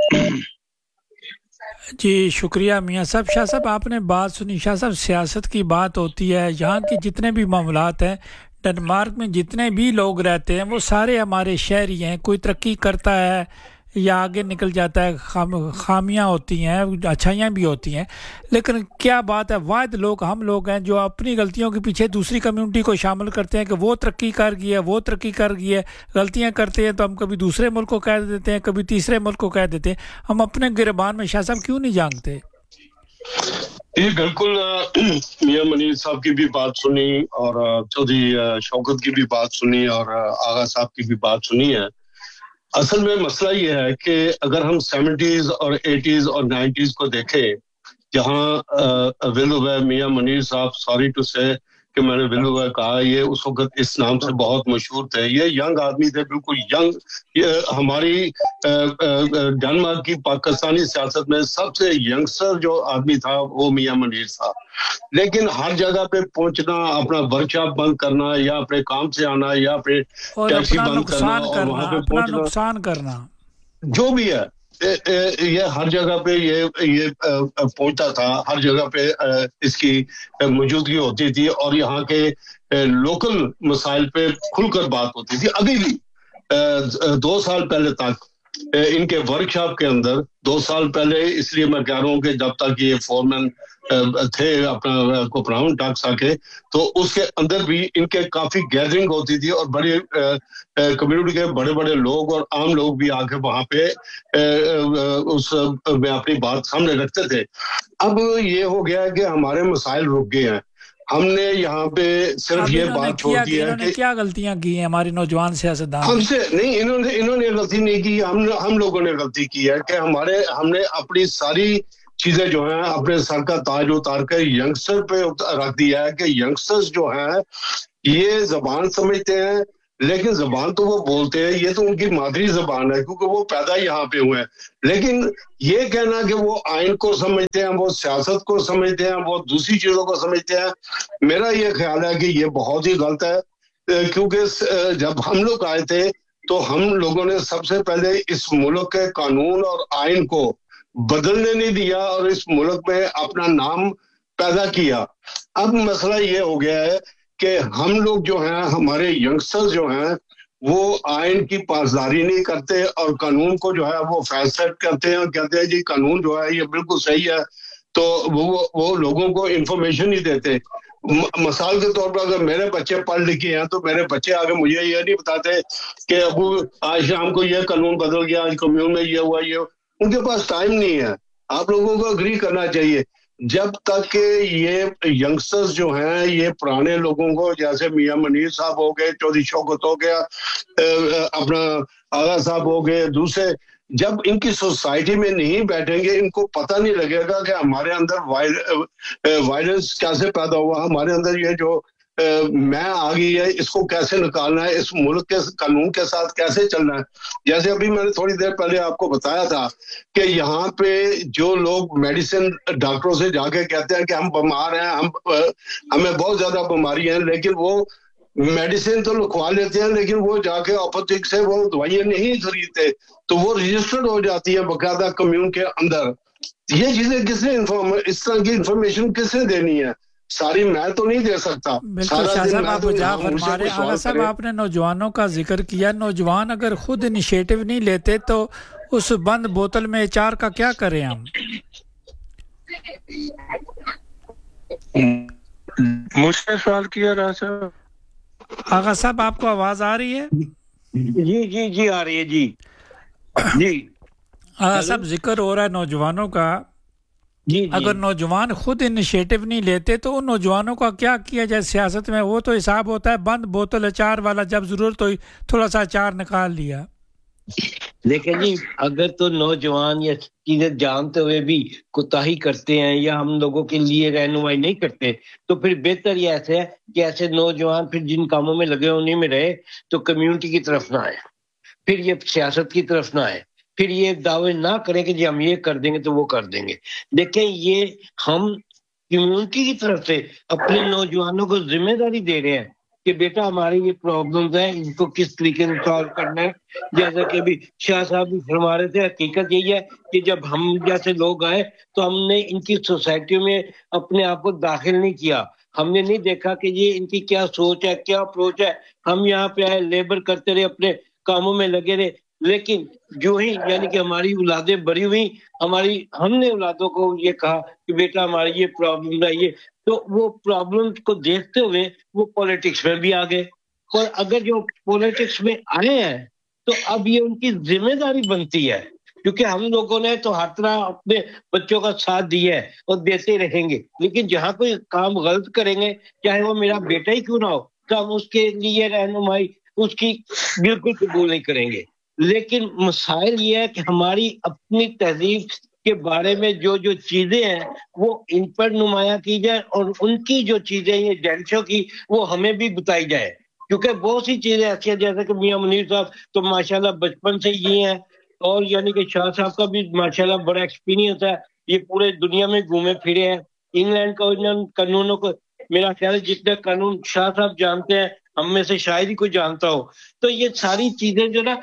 جی شکریہ میاں صاحب شاہ صاحب آپ نے بات سنی شاہ صاحب سیاست کی بات ہوتی ہے یہاں کے جتنے بھی معاملات ہیں ڈنمارک میں جتنے بھی لوگ رہتے ہیں وہ سارے ہمارے شہری ہیں کوئی ترقی کرتا ہے یا آگے نکل جاتا ہے خامیاں ہوتی ہیں اچھائیاں بھی ہوتی ہیں لیکن کیا بات ہے واحد ہم لوگ ہیں جو اپنی غلطیوں کے پیچھے دوسری کمیونٹی کو شامل کرتے ہیں کہ وہ ترقی کر گئی ہے غلطیاں کرتے ہیں تو ہم کبھی دوسرے ملک کو کہہ دیتے ہیں کبھی تیسرے ملک کو کہہ دیتے ہیں ہم اپنے گربان میں شاہ صاحب کیوں نہیں جانگتے یہ بالکل میاں منیر صاحب کی بھی بات سنی اور چودھری شوکت کی بھی بات سنی اور آغا صاحب کی بھی بات سنی ہے اصل میں مسئلہ یہ ہے کہ اگر ہم 70s اور 80s اور 90s کو دیکھیں جہاں میاں منیر صاحب سوری ٹو سے کہ میں نے کہا یہ اس وقت اس نام سے بہت مشہور تھے یہ ینگ آدمی تھے بالکل ینگ ہماری ڈنمارک کی پاکستانی سیاست میں سب سے ینگسٹر جو آدمی تھا وہ میاں منیر صاحب لیکن ہر جگہ پہ پہنچنا اپنا ورکشاپ بند کرنا یا اپنے کام سے آنا یا اپنے ٹیکسی بند کرنا اور وہاں پہ پہنچنا نقصان کرنا جو بھی ہے یہ ہر جگہ پہ یہ پہنچتا تھا ہر جگہ پہ اس کی موجودگی ہوتی تھی اور یہاں کے لوکل مسائل پہ کھل کر بات ہوتی تھی ابھی بھی 2 سال پہلے تک ان کے ورکشاپ کے اندر 2 سال پہلے اس لیے میں کہہ رہا ہوں کہ جب تک یہ فورمین تھے اپنا کوپراؤن ٹاکسا کے تو اس کے اندر بھی ان کے کافی گیدرنگ ہوتی تھی اور بڑے کمیونٹی کے بڑے بڑے لوگ اور عام لوگ بھی آ کے وہاں پہ اس میں اپنی بات سامنے رکھتے تھے اب یہ ہو گیا ہے کہ ہمارے مسائل رک گئے ہیں ہم نے یہاں پہ صرف یہ بات چھوڑ دی ہے کہ کیا غلطیاں کی ہیں ہمارے نوجوان سیاستدان؟ ہم سے نہیں، انہوں نے غلطی نہیں کی، ہم لوگوں نے غلطی کی ہے کہ ہم نے اپنی ساری چیزیں جو ہیں اپنے سر کا تاج اتار کر ینگسٹر پہ رکھ دیا ہے کہ ینگسٹرز جو ہیں یہ زبان سمجھتے ہیں، لیکن زبان تو وہ بولتے ہیں، یہ تو ان کی مادری زبان ہے کیونکہ وہ پیدا یہاں پہ ہوئے ہیں، لیکن یہ کہنا کہ وہ آئین کو سمجھتے ہیں، وہ سیاست کو سمجھتے ہیں، وہ دوسری چیزوں کو سمجھتے ہیں، میرا یہ خیال ہے کہ یہ بہت ہی غلط ہے، کیونکہ جب ہم لوگ آئے تھے تو ہم لوگوں نے سب سے پہلے اس ملک کے قانون اور آئین کو بدلنے نہیں دیا اور اس ملک میں اپنا نام پیدا کیا۔ اب مسئلہ یہ ہو گیا ہے کہ ہم لوگ جو ہیں، ہمارے ینگسٹر جو ہیں وہ آئین کی پاسداری نہیں کرتے اور قانون کو جو ہے وہ فیصلہ کرتے ہیں اور کہتے ہیں جی قانون جو ہے یہ بالکل صحیح ہے، تو وہ لوگوں کو انفارمیشن نہیں دیتے۔ مثال کے طور پر اگر میرے بچے پڑھ لکھے ہیں تو میرے بچے آگے مجھے یہ نہیں بتاتے کہ ابو آج شام کو یہ قانون بدل گیا، آج کمیون میں یہ ہوا، یہ ان کے پاس ٹائم نہیں ہے۔ آپ لوگوں کو اگری کرنا چاہیے جب تک کہ یہ ینگسٹرز جو ہیں یہ پرانے لوگوں کو جیسے میاں منیر صاحب ہو گئے، چودھری شوکت ہو گیا، اپنا آغا صاحب ہو گئے، دوسرے جب ان کی سوسائٹی میں نہیں بیٹھیں گے ان کو پتہ نہیں لگے گا کہ ہمارے اندر وائلنس کیسے پیدا ہوا، ہمارے اندر یہ جو میں آ گئی ہے اس کو کیسے نکالنا ہے، اس ملک کے قانون کے ساتھ کیسے چلنا ہے۔ جیسے ابھی میں نے تھوڑی دیر پہلے آپ کو بتایا تھا کہ یہاں پہ جو لوگ میڈیسن ڈاکٹروں سے جا کے کہتے ہیں کہ ہم بیمار ہیں، ہمیں بہت زیادہ بیماری ہیں، لیکن وہ میڈیسن تو لکھوا لیتے ہیں لیکن وہ جا کے اپوتھک سے وہ دوائیاں نہیں خریدتے، تو وہ رجسٹرڈ ہو جاتی ہے باقاعدہ کمیون کے اندر۔ یہ چیزیں کس نے اس طرح کی انفارمیشن کس نے دینی ہے؟ ساری میں تو نہیں دے سکتا۔ بالکل شاہ صاحب آپ جا فرما رہے ہیں۔ آغا صاحب آپ نے نوجوانوں کا ذکر کیا، نوجوان اگر خود انیشیٹو نہیں لیتے تو اس بند بوتل میں اچار کا کیا کریں ہم؟ مجھ سے سوال کیا رہا صاحب۔ آغا صاحب آپ کو آواز آ رہی ہے؟ جی آ رہی ہے جی۔ آغا صاحب ذکر ہو رہا ہے نوجوانوں کا، اگر نوجوان خود انیشیٹو نہیں لیتے تو ان نوجوانوں کا کیا کیا جائے سیاست میں؟ وہ تو حساب ہوتا ہے بند بوتل اچار والا، جب ضرورت ہوئی تھوڑا سا اچار نکال لیا۔ دیکھیں جی، اگر تو نوجوان یا چیزیں جانتے ہوئے بھی کوتاہی کرتے ہیں یا ہم لوگوں کے لیے رہنمائی نہیں کرتے تو پھر بہتر یہ ایسے ہے کہ ایسے نوجوان پھر جن کاموں میں لگے انہیں میں رہے تو کمیونٹی کی طرف نہ آئے، پھر یہ سیاست کی طرف نہ آئے، پھر یہ دعوے نہ کریں کہ جی ہم یہ کر دیں گے تو وہ کر دیں گے۔ دیکھیں یہ ہم کمیونٹی کی طرف سے اپنے نوجوانوں کو ذمہ داری دے رہے ہیں کہ بیٹا ہماری یہ پرابلمز ہیں، ان کو کس طریقے سے سالو کرنا ہے۔ جیسا کہ ابھی شاہ صاحب بھی فرما رہے تھے، حقیقت یہی ہے کہ جب ہم جیسے لوگ آئے تو ہم نے ان کی سوسائٹی میں اپنے آپ کو داخل نہیں کیا، ہم نے نہیں دیکھا کہ یہ ان کی کیا سوچ ہے، کیا اپروچ ہے۔ ہم یہاں پہ آئے، لیبر کرتے رہے، اپنے کاموں میں لگے رہے، لیکن جو ہی یعنی کہ ہماری اولادیں بڑی ہوئی، ہم نے اولادوں کو یہ کہا کہ بیٹا ہماری یہ پرابلم ہے، یہ تو وہ پرابلم کو دیکھتے ہوئے وہ پولیٹکس میں بھی آ گئے، اور اگر جو پولیٹکس میں آئے ہیں تو اب یہ ان کی ذمہ داری بنتی ہے، کیونکہ ہم لوگوں نے تو ہر طرح اپنے بچوں کا ساتھ دیا ہے اور دیتے رہیں گے، لیکن جہاں کوئی کام غلط کریں گے چاہے وہ میرا بیٹا ہی کیوں نہ ہو تو ہم اس کے لیے رہنمائی اس کی بالکل قبول نہیں کریں گے۔ لیکن مسائل یہ ہے کہ ہماری اپنی تہذیب کے بارے میں جو چیزیں ہیں وہ ان پر نمایاں کی جائے اور ان کی جو چیزیں یہ جینشوں کی وہ ہمیں بھی بتائی جائے، کیونکہ بہت سی چیزیں ایسی ہیں جیسے کہ میاں منیر صاحب تو ماشاءاللہ بچپن سے ہی ہیں، اور یعنی کہ شاہ صاحب کا بھی ماشاءاللہ بڑا ایکسپیرینس ہے، یہ پورے دنیا میں گھومے پھرے ہیں، انگلینڈ کا قانونوں کو میرا خیال ہے جتنے قانون شاہ صاحب جانتے ہیں ہم میں سے شاید ہی کوئی جانتا ہو۔ تو یہ ساری چیزیں جو نا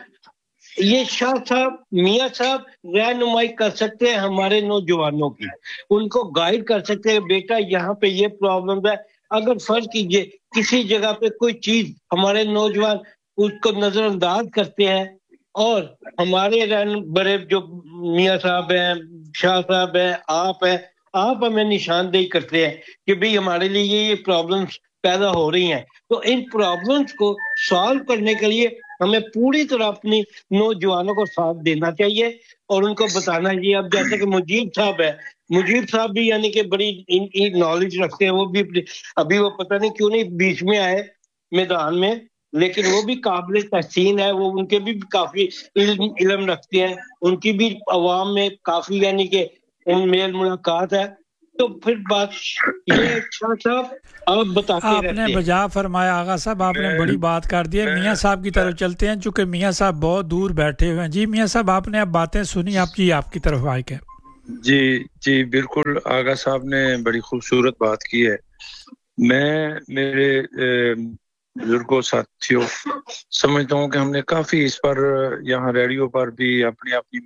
یہ شاہ صاحب میاں صاحب رہنمائی کر سکتے ہیں ہمارے نوجوانوں کی، ان کو گائیڈ کر سکتے ہیں بیٹا یہاں پہ یہ پرابلم ہے۔ اگر فرض کیجئے کسی جگہ پہ کوئی چیز ہمارے نوجوان اس کو نظر انداز کرتے ہیں اور ہمارے بڑے جو میاں صاحب ہیں، شاہ صاحب ہیں، آپ ہمیں نشاندہی کرتے ہیں کہ بھئی ہمارے لیے یہ پرابلمز پیدا ہو رہی ہیں. تو ان پرابلمس کو سالو کرنے کے لیے ہمیں پوری طرح اپنی نوجوانوں کو ساتھ دینا چاہیے اور ان کو بتانا چاہیے. اب جیسے کہ مجیب صاحب بھی یعنی کہ بڑی نالج رکھتے ہیں, وہ بھی ابھی وہ پتہ نہیں کیوں نہیں بیچ میں آئے میدان میں, لیکن وہ بھی قابل تحسین ہے. وہ ان کے بھی کافی علم رکھتے ہیں, ان کی بھی عوام میں کافی یعنی کہ میل ملاقات ہے. تو پھر بات یہ صاحب آپ بتاتے آپ نے بجا فرمایا آغا صاحب, آپ نے بڑی بات کر دی ہے. میاں صاحب کی طرف چلتے ہیں, چونکہ میاں صاحب بہت دور بیٹھے ہوئے ہیں. جی میاں صاحب, آپ نے اب باتیں سنی, آپ کی طرف آئے کہ جی بالکل, آغا صاحب نے بڑی خوبصورت بات کی ہے. میں میرے بزرگوں ساتھیوں سمجھتا ہوں کہ ہم نے کافی اس پر یہاں ریڈیو پر بھی اپنی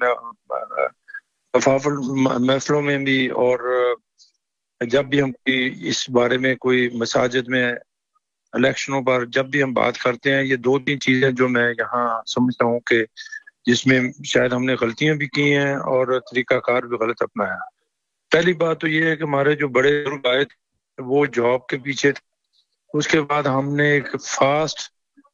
محفلوں میں بھی, اور جب بھی ہم اس بارے میں کوئی مساجد میں الیکشنوں پر جب بھی ہم بات کرتے ہیں, یہ 2-3 چیزیں جو میں یہاں سمجھتا ہوں کہ جس میں شاید ہم نے غلطیاں بھی کی ہیں اور طریقہ کار بھی غلط اپنایا. پہلی بات تو یہ ہے کہ ہمارے جو بڑے بزرگ آئے تھے وہ جاب کے پیچھے تھے. اس کے بعد ہم نے ایک فاسٹ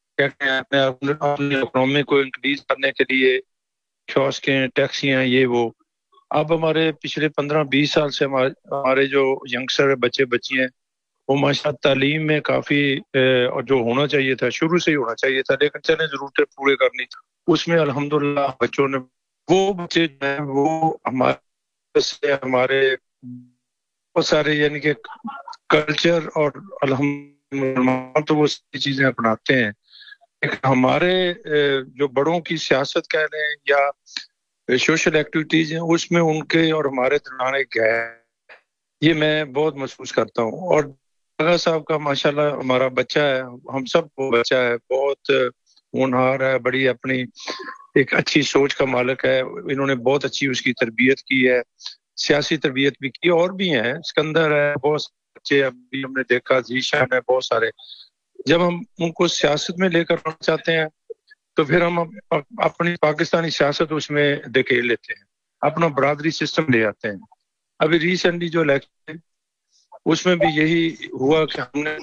اپنے اکنامی کو انکریز کرنے کے لیے کیوسکیں, ٹیکسیاں, یہ وہ. اب ہمارے پچھلے 15-20 سال سے ہمارے جو ینگسٹر بچے بچی ہیں وہ ماشاءاللہ تعلیم میں کافی اور جو ہونا چاہیے تھا شروع سے ہی ہونا چاہیے تھا, لیکن چلیں ضرورتیں پورے کرنی تھی. اس میں الحمدللہ بچوں نے وہ بچے جو ہیں وہ ہمارے بہت سارے یعنی کہ کلچر اور الحمدللہ تو وہ ساری چیزیں اپناتے ہیں. ہمارے جو بڑوں کی سیاست کہہ لیں یا سوشل ایکٹیویٹیز ہیں, اس میں ان کے اور ہمارے درمیان ایک گیپ, یہ میں بہت محسوس کرتا ہوں. اور آغا صاحب کا ماشاءاللہ ہمارا بچہ ہے, ہم سب کو بچہ ہے, بہت ہونہار ہے, بڑی اپنی ایک اچھی سوچ کا مالک ہے. انہوں نے بہت اچھی اس کی تربیت کی ہے, سیاسی تربیت بھی کی, اور بھی ہیں, اسکندر ہے, بہت بچے ابھی ہم نے دیکھا, ذیشان ہے, بہت سارے. جب ہم ان کو سیاست میں لے کر آنا چاہتے ہیں تو پھر ہم اپنی پاکستانی سیاست اس میں دھکیل لیتے ہیں, اپنا برادری سسٹم لے آتے ہیں. ابھی ریسنٹلی جو الیکشن ہے اس میں بھی یہی ہوا کہ ہم نے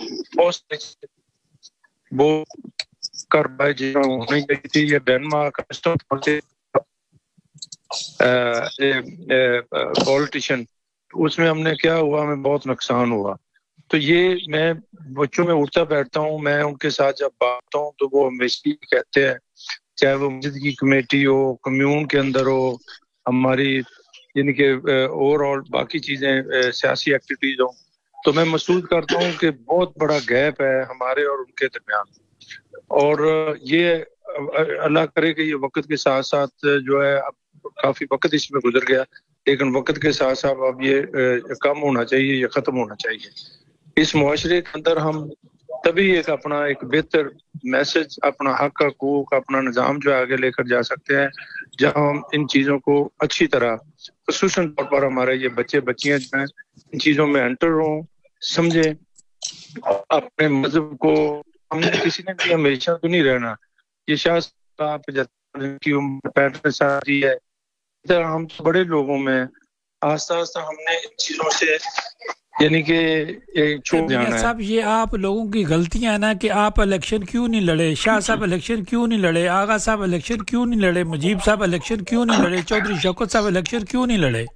وہ کر پائے جو ہونی چاہیے تھی. یہ ڈینمارک پولیٹیشین, اس میں ہم نے کیا ہوا, ہمیں بہت نقصان ہوا. تو یہ میں بچوں میں اٹھتا بیٹھتا ہوں, میں ان کے ساتھ جب بات ہوں تو وہ ہمیشہ کہتے ہیں, چاہے وہ مسجد کی کمیٹی ہو, کمیون کے اندر ہو, ہماری یعنی کہ اوور آل باقی چیزیں سیاسی ایکٹیویٹیز ہوں, تو میں محسوس کرتا ہوں کہ بہت بڑا گیپ ہے ہمارے اور ان کے درمیان. اور یہ اللہ کرے کہ یہ وقت کے ساتھ ساتھ جو ہے, اب کافی وقت اس میں گزر گیا, لیکن وقت کے ساتھ ساتھ اب یہ کم ہونا چاہیے, یہ ختم ہونا چاہیے. اس معاشرے کے اندر ہم تبھی اپنا ایک بہتر میسج, اپنا حق حقوق, اپنا نظام جو آگے لے کر جا سکتے ہیں, جہاں ہم ان چیزوں کو اچھی طرح خصوصاً طور پر ہمارے یہ بچے بچیاں جو ہیں ان چیزوں میں انٹر ہوں, سمجھیں اپنے مذہب کو. ہم نے کسی نے بھی ہمیشہ تو نہیں رہنا, یہ شاہ کی عمر 65 سال ہے, ہم بڑے لوگوں میں آہستہ آہستہ ہم نے ان چیزوں سے یعنی کہ چھوڑ جانا ہے. صاحب یہ آپ لوگوں کی غلطیاں ہیں نا کہ آپ الیکشن کیوں نہیں لڑے, شاہ صاحب الیکشن کیوں نہیں لڑے, آغا صاحب الیکشن کیوں نہیں لڑے, مجیب صاحب الیکشن کیوں نہیں لڑے, چودھری شوکت صاحب الیکشن کیوں نہیں لڑے.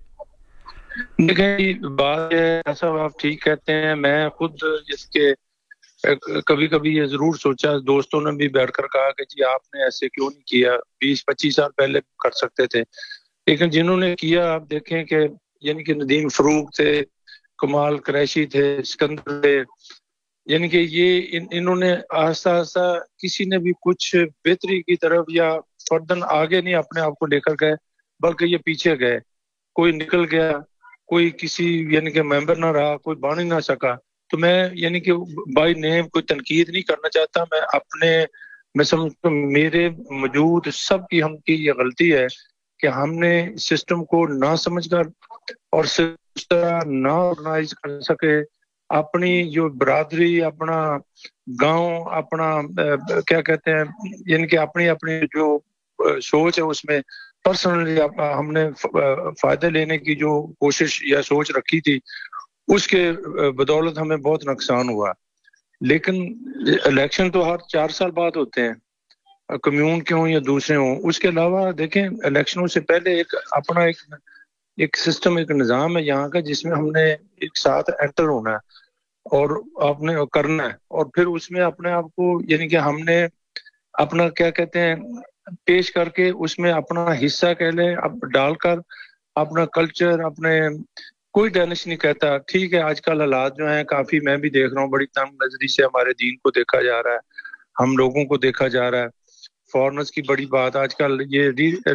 دیکھیں بات ہے صاحب, آپ ٹھیک کہتے ہیں. میں خود جس کے کبھی کبھی یہ ضرور سوچا, دوستوں نے بھی بیٹھ کر کہا کہ جی آپ نے ایسے کیوں نہیں کیا, 20-25 سال پہلے کر سکتے تھے. لیکن جنہوں نے کیا, آپ دیکھیں کہ یعنی کہ ندیم فروغ تھے, کمال قریشی تھے, اسکندر تھے, یعنی کہ یہ انہوں نے آہستہ آہستہ کسی نے بھی کچھ بہتری کی طرف یا فردن آگے نہیں اپنے آپ کو لے کر گئے, بلکہ یہ پیچھے گئے. کوئی نکل گیا, کوئی کسی یعنی کہ ممبر نہ رہا, کوئی بن ہی نہ سکا. تو میں یعنی کہ بائی نیم کوئی تنقید نہیں کرنا چاہتا, میں سمجھتا ہوں میرے موجود سب کی ہم کی یہ غلطی ہے کہ ہم نے سسٹم کو نہ سمجھ کر اور اس طرح نہ آرگنائز کر سکے, اپنی جو برادری, اپنا گاؤں, اپنا کیا کہتے ہیں یعنی کہ اپنی جو سوچ ہے اس میں پرسنلی ہم نے فائدے لینے کی جو کوشش یا سوچ رکھی تھی, اس کے بدولت ہمیں بہت نقصان ہوا. لیکن الیکشن تو ہر 4 سال بعد ہوتے ہیں، کمیون کے ہوں یا دوسرے ہوں. اس کے علاوہ دیکھیں الیکشنوں سے پہلے ایک اپنا ایک سسٹم، ایک نظام ہے یہاں کا، جس میں ہم نے ایک ساتھ انٹر ہونا ہے اور آپ نے کرنا ہے، اور پھر اس میں اپنے آپ کو یعنی کہ ہم نے اپنا کیا کہتے ہیں پیش کر کے اس میں اپنا حصہ کہہ لیں ڈال کر اپنا کلچر، اپنے کوئی ڈینش نہیں کہتا. ٹھیک ہے آج کل حالات جو ہیں کافی، میں بھی دیکھ رہا ہوں بڑی تنگ نظری سے ہمارے دین کو دیکھا جا رہا ہے، ہم لوگوں کو دیکھا جا رہا ہے. فارنرز کی بڑی بات آج کل یہ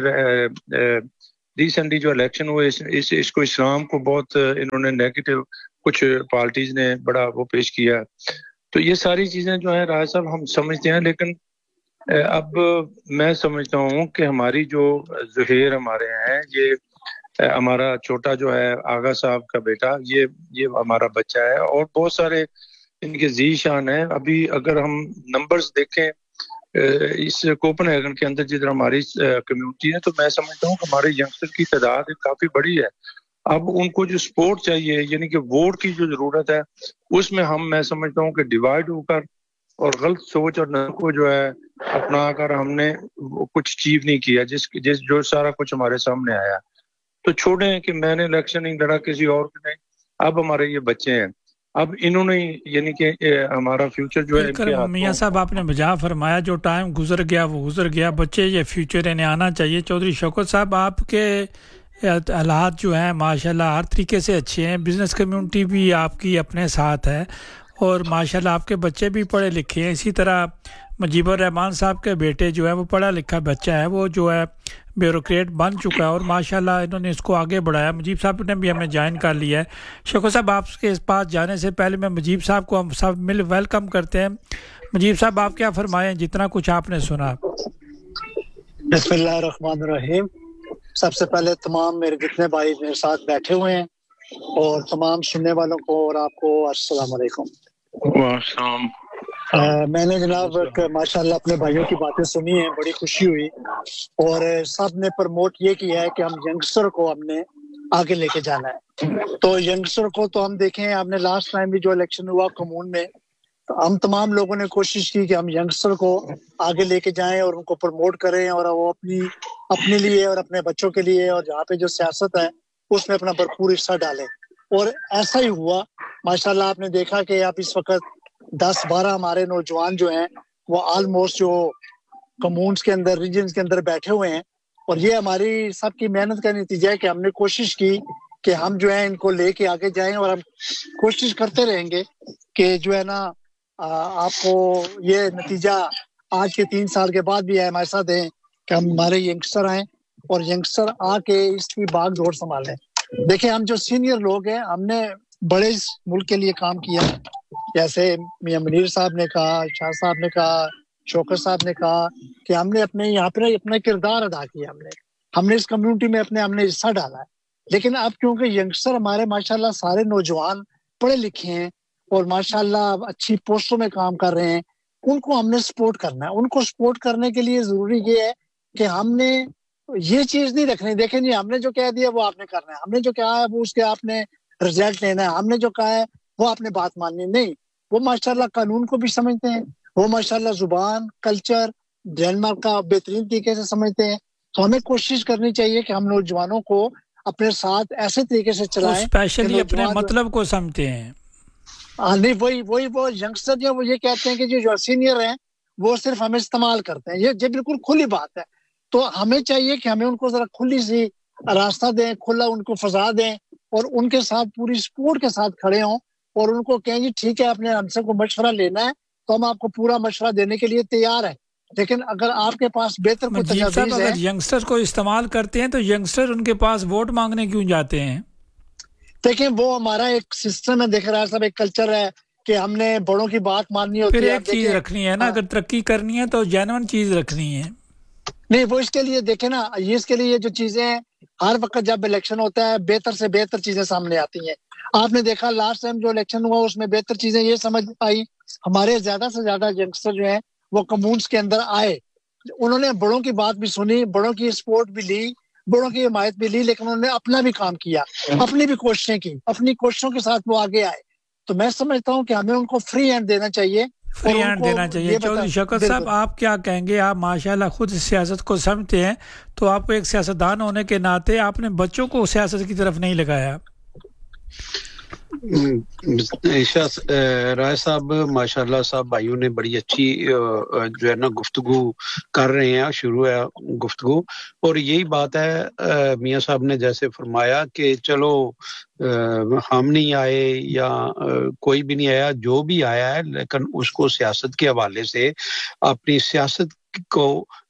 ریسنٹلی جو الیکشن ہوئے اس کو اسلام کو بہت انہوں نے نیگیٹو کچھ پارٹیز نے بڑا وہ پیش کیا. تو یہ ساری چیزیں جو ہیں راج صاحب ہم سمجھتے ہیں، لیکن اب میں سمجھتا ہوں کہ ہماری جو ظہیر ہمارے ہیں، یہ ہمارا چھوٹا جو ہے آغا صاحب کا بیٹا، یہ ہمارا بچہ ہے، اور بہت سارے ان کے ذی شان ہیں. ابھی اگر ہم نمبرز دیکھیں اس کوپن ہیگن کے اندر جدھر ہماری کمیونٹی ہے، تو میں سمجھتا ہوں کہ ہمارے ینگسٹر کی تعداد کافی بڑی ہے. اب ان کو جو سپورٹ چاہیے، یعنی کہ ووٹ کی جو ضرورت ہے، اس میں میں سمجھتا ہوں کہ ڈیوائیڈ ہو کر اور غلط سوچ اور نظر کو جو ہے اپنا کر ہم نے کچھ اچیو نہیں کیا جو سارا کچھ ہمارے سامنے آیا. تو چھوڑیں کہ میں نے الیکشن نہیں لڑا کسی اور کے نہیں، اب ہمارے یہ بچے ہیں، اب انہوں نے یعنی کہ ہمارا فیوچر جو ہے میاں صاحب آپ نے بجا فرمایا جو ٹائم گزر گیا وہ گزر گیا، بچے یہ فیوچر انہیں آنا چاہیے. چودھری شوکت صاحب آپ کے حالات جو ہیں ماشاءاللہ ہر طریقے سے اچھے ہیں، بزنس کمیونٹی بھی آپ کی اپنے ساتھ ہے، اور ماشاءاللہ آپ کے بچے بھی پڑھے لکھے ہیں. اسی طرح مجیب الرحمان صاحب کے بیٹے جو ہے وہ پڑھا لکھا بچہ ہے، وہ جو ہے بیوروکریٹ بن چکا ہے، اور ماشاءاللہ انہوں نے اس کو آگے بڑھایا. مجیب صاحب نے بھی ہمیں جوائن کر لیا ہے. شوکت صاحب آپ کے پاس جانے سے پہلے میں مجیب صاحب کو ہم سب مل ویلکم کرتے ہیں. مجیب صاحب آپ کیا فرمائیں جتنا کچھ آپ نے سنا؟ بسم اللہ الرحمن الرحیم. سب سے پہلے تمام میرے جتنے بھائی میرے ساتھ بیٹھے ہوئے ہیں اور تمام سننے والوں کو اور آپ کو السلام علیکم. میں نے جناب ماشاءاللہ اپنے بھائیوں کی باتیں سنی ہیں، بڑی خوشی ہوئی، اور سب نے پروموٹ یہ کیا ہے کہ ہم ینگسٹر کو ہم نے آگے لے کے جانا ہے. تو ینگسٹر کو تو ہم دیکھیں، آپ نے لاسٹ ٹائم بھی جو الیکشن ہوا کمون میں، تو ہم تمام لوگوں نے کوشش کی کہ ہم ینگسٹر کو آگے لے کے جائیں اور ان کو پروموٹ کریں، اور وہ اپنے لیے اور اپنے بچوں کے لیے اور جہاں پہ جو سیاست ہے اس میں اپنا بھرپور حصہ ڈالیں. اور ایسا ہی ہوا ماشاءاللہ. آپ نے دیکھا کہ آپ اس وقت 10-12 ہمارے نوجوان جو ہیں وہ آلموسٹ جو کمونز کے اندر ریجنز کے اندر بیٹھے ہوئے ہیں، اور یہ ہماری سب کی محنت کا نتیجہ ہے کہ ہم نے کوشش کی کہ ہم جو ہے ان کو لے کے آگے جائیں، اور ہم کوشش کرتے رہیں گے کہ جو ہے نا آپ کو یہ نتیجہ آج کے 3 سال کے بعد بھی ہے ہمارے ساتھ ہیں کہ ہمارے ینگسٹر آئیں اور ینگسٹر آ کے اس کی باغ ڈور سنبھالیں. دیکھیں ہم جو سینئر لوگ ہیں، ہم نے بڑے ملک کے لیے کام کیا، جیسے میاں منیر صاحب نے کہا، شاہ صاحب نے کہا، شوکت صاحب نے کہا کہ ہم نے اپنے یہاں پہ اپنا کردار ادا کیا، ہم نے اس کمیونٹی میں ہم نے حصہ ڈالا ہے. لیکن اب کیونکہ ینگسٹر ہمارے ماشاءاللہ سارے نوجوان پڑھے لکھے ہیں اور ماشاءاللہ اچھی پوسٹوں میں کام کر رہے ہیں، ان کو ہم نے سپورٹ کرنا ہے. ان کو سپورٹ کرنے کے لیے ضروری یہ ہے کہ ہم نے یہ چیز نہیں رکھنی، دیکھیں جی ہم نے جو کہہ دیا وہ آپ نے کرنا ہے، ہم نے جو کہا ہے وہ اس کے آپ نے رزلٹ لینا ہے، ہم نے جو کہا ہے وہ آپ نے بات ماننی نہیں. وہ ماشاءاللہ قانون کو بھی سمجھتے ہیں، وہ ماشاءاللہ زبان، کلچر، ڈینمارک کا بہترین طریقے سے سمجھتے ہیں. تو ہمیں کوشش کرنی چاہیے کہ ہم نوجوانوں کو اپنے ساتھ ایسے طریقے سے چلائیں، اسپیشلی اپنے مطلب کو سمجھتے ہیں. نہیں وہی وہ ینگسٹر جو وہ یہ کہتے ہیں کہ جو سینئر ہیں وہ صرف ہمیں استعمال کرتے ہیں. یہ بالکل کھلی بات ہے. تو ہمیں چاہیے کہ ہمیں ان کو ذرا کھلی سی راستہ دیں، کھلا ان کو فضا دیں، اور ان کے ساتھ پوری سپورٹ کے ساتھ کھڑے ہوں، اور ان کو کہیں جی ٹھیک ہے آپ نے ہم سے کوئی مشورہ لینا ہے تو ہم آپ کو پورا مشورہ دینے کے لیے تیار ہیں. لیکن اگر آپ کے پاس بہتر کوئی تجاویز ہے، اگر ینگسٹر کو استعمال کرتے ہیں تو ینگسٹر ان کے پاس ووٹ مانگنے کیوں جاتے ہیں؟ دیکھیں وہ ہمارا ایک سسٹم ہے، دیکھ رہا صاحب، ایک کلچر ہے کہ ہم نے بڑوں کی بات ماننی ہوتی ہے. پھر ایک چیز رکھنی ہے نا، اگر ترقی کرنی ہے تو جینوئن چیز رکھنی ہے. نہیں وہ اس کے لیے دیکھیں نا، اس کے لیے جو چیزیں ہر وقت جب الیکشن ہوتا ہے بہتر سے بہتر چیزیں سامنے آتی ہیں. آپ نے دیکھا لاسٹ ٹائم جو الیکشن ہوا اس میں بہتر چیزیں یہ سمجھ آئی، ہمارے زیادہ سے زیادہ ینگسٹر جو ہیں وہ کمونس کے اندر آئے، انہوں نے بڑوں کی بات بھی سنی، بڑوں کی سپورٹ بھی لی، بڑوں کی حمایت بھی لی، لیکن انہوں نے اپنا بھی کام کیا، اپنی بھی کوششیں کی، اپنی کوششوں کے ساتھ وہ آگے آئے. तो मैं समझता हूँ कि हमें उनको फ्री हैंड देना चाहिए, फ्री हैंड देना चाहिए। चौधरी शौकत साहब, आप क्या कहेंगे? आप माशाल्लाह खुद सियासत को समझते हैं, तो आपको एक सियासतदान होने के नाते आपने बच्चों को सियासत की तरफ नहीं लगाया। राय साहब माशाल्लाह साहब भाइयों ने बड़ी अच्छी जो है ना गुफ्तगू कर रहे हैं, शुरू है गुफ्तगू, और यही बात है मियां साहब ने जैसे फरमाया कि चलो हम नहीं आए या कोई भी नहीं आया, जो भी आया है, लेकिन उसको सियासत के हवाले से अपनी सियासत को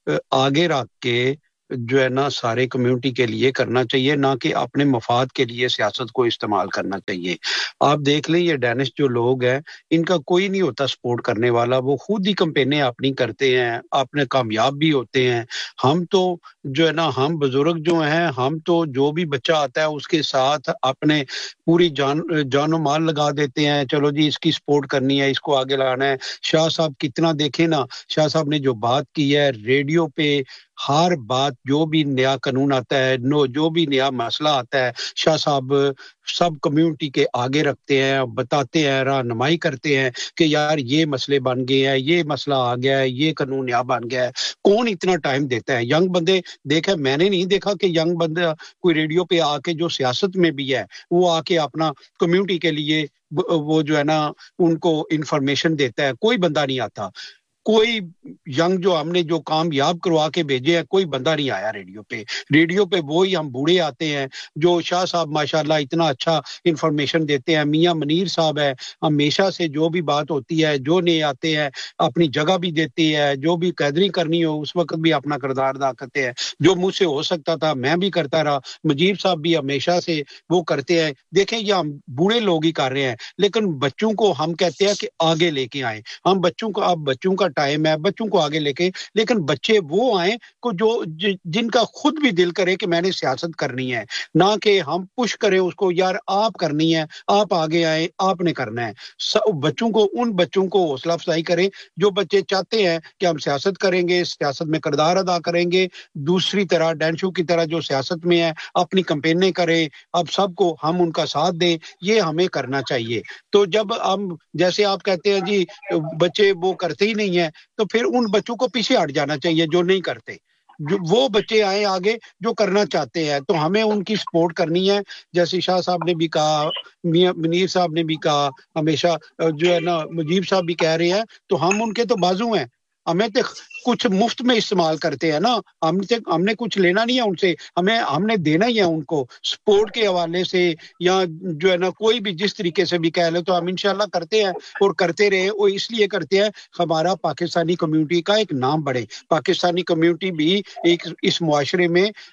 आगे रख के जो है ना सारे कम्युनिटी के लिए करना चाहिए, ना कि अपने मफाद के लिए सियासत को इस्तेमाल करना चाहिए। आप देख लें ये डैनिश जो लोग हैं इनका कोई नहीं होता सपोर्ट करने वाला, वो खुद ही कैंपेनें अपनी करते हैं, अपने कामयाब भी होते हैं। हम तो जो है ना हम बुजुर्ग जो हैं, हम तो जो भी बच्चा आता है उसके साथ अपने पूरी जानो माल लगा देते हैं, चलो जी इसकी सपोर्ट करनी है, इसको आगे लाना है। शाह साहब कितना देखें ना, शाह साहब ने जो बात की है रेडियो पे, हर बात जो भी नया कानून आता है, जो भी नया मसला आता है, शाह साहब सब कम्युनिटी के आगे रखते हैं, बताते हैं, रहनुमाई करते हैं कि यार ये मसले बन गए हैं, ये मसला आ गया है, ये कानून नया बन गया है। कौन इतना टाइम देता है? यंग बंदे देखे, मैंने नहीं देखा कि यंग बंदा कोई रेडियो पे आके जो सियासत में भी है वो आके अपना कम्युनिटी के लिए वो जो है ना उनको इंफॉर्मेशन देता है। कोई बंदा नहीं आता, कोई यंग जो हमने जो कामयाब करवा के भेजे हैं, कोई बंदा नहीं आया रेडियो पे। रेडियो पे वो ही हम बूढ़े आते हैं जो शाह साहब माशाल्लाह इतना अच्छा इंफॉर्मेशन देते हैं। मियां मनीर साहब है, हमेशा से जो भी बात होती है, जो नए आते हैं अपनी जगह भी देते हैं, जो भी कैदरी करनी हो उस वक्त भी अपना किरदार अदा करते हैं। जो मुझसे हो सकता था मैं भी करता रहा, मुजीब साहब भी हमेशा से वो करते हैं। देखें ये हम बूढ़े लोग ही कर रहे हैं, लेकिन बच्चों को हम कहते हैं कि आगे लेके आए। हम बच्चों को, अब बच्चों का टाइम है, बच्चों को आगे लेके, लेकिन बच्चे वो आए को जो जिनका खुद भी दिल करे कि मैंने सियासत करनी है, ना कि हम पुश करें उसको यार आप करनी है, आप आगे आए, आपने करना है। बच्चों को, उन बच्चों को हौसला अफजाई करें जो बच्चे चाहते हैं कि हम सियासत करेंगे, सियासत में किरदार अदा करेंगे, दूसरी तरह डैंशो की तरह जो सियासत में है अपनी कैंपेनें करें, अब सबको हम उनका साथ दें, ये हमें करना चाहिए। तो जब हम जैसे आप कहते हैं जी बच्चे वो करते ही नहीं है, तो फिर उन बच्चों को पीछे हट जाना चाहिए जो नहीं करते। जो वो बच्चे आए आगे जो करना चाहते हैं, तो हमें उनकी सपोर्ट करनी है। जैसे शाह साहब ने भी कहा, मियां मनीर साहब ने भी कहा, हमेशा जो है ना मुजीब साहब भी कह रहे हैं, तो हम उनके तो बाजू हैं। हमें तो कुछ मुफ्त में इस्तेमाल करते हैं ना, हमने कुछ लेना नहीं है उनसे, हमने देना ही है उनको सपोर्ट के हवाले से, या जो है ना कोई भी जिस तरीके से भी कह ले, तो हम इंशाल्लाह करते हैं और करते रहे। और इसलिए करते हैं हमारा पाकिस्तानी कम्युनिटी का एक नाम बढ़े, पाकिस्तानी कम्युनिटी भी एक इस मुआशरे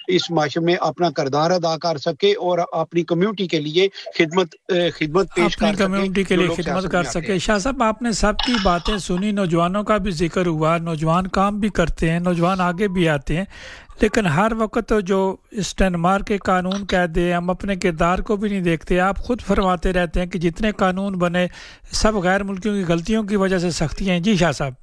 में अपना किरदार अदा कर सके और अपनी कम्युनिटी के लिए खिदमत पेश कर सके, कम्युनिटी के लिए खिदमत कर सके। शाह साहब आपने सबकी बातें सुनी, नौजवानों का भी जिक्र हुआ, नौजवान काम भी करते हैं, नौजवान आगे भी आते हैं, लेकिन हर वक्त जो इस डेनमार्क के कानून कहते हैं हम अपने किरदार को भी नहीं देखते। आप खुद फरमाते रहते हैं कि जितने कानून बने सब गैर मुल्कियों की गलतियों की वजह से सख्तियां हैं। जी शाह साहब।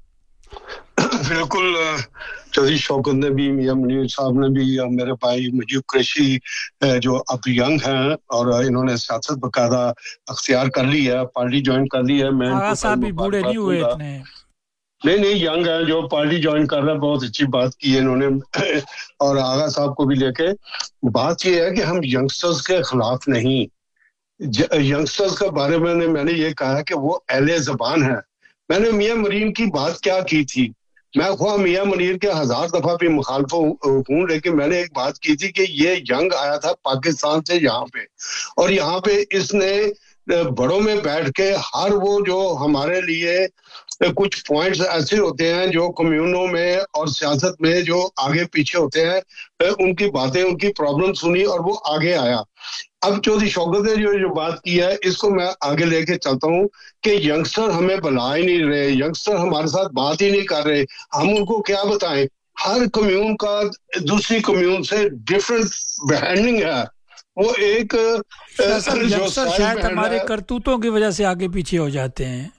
बिल्कुल, चौधरी शौकत ने भी, मियां मनीर साहब ने भी, मेरे भाई मुजीब कुरैशी जो अब यंग हैं और इन्होंने सियासत बकायदा अख्तियार कर ली है, पार्टी ज्वाइन कर ली है। मैं आगा साहब भी बूढ़े नहीं हुए इतने, नहीं यंग है जो पार्टी ज्वाइन कर रहा है, बहुत अच्छी बात की है इन्होंने। और आगा साहब को भी लेके बात ये है कि हम यंगस्टर्स के खिलाफ नहीं, यंगस्टर्स के बारे में मैंने ये कहा कि वो अहले ज़बान है। मैंने मियां मनीर की बात क्या की थी, मैं ख्वाह मियां मनीर के 1000 दफा भी मुखालफ हूँ, लेकिन मैंने एक बात की थी कि ये यंग आया था पाकिस्तान से यहाँ पे, और यहाँ पे इसने बड़ों में बैठ के हर वो जो हमारे लिए कुछ पॉइंट्स ऐसे होते हैं जो कम्युनों में और सियासत में जो आगे पीछे होते हैं, उनकी बातें, उनकी प्रॉब्लम सुनी और वो आगे आया। अब चौधरी शौकत ने जो बात की है इसको मैं आगे लेके चलता हूँ कि यंगस्टर हमें बुला ही नहीं रहे, यंगस्टर हमारे साथ बात ही नहीं कर रहे, हम उनको क्या बताएं। हर कम्यून का दूसरी कम्यून से डिफरेंट बिहेविंग है। वो एक शायद हमारे करतूतों की वजह से आगे पीछे हो जाते हैं।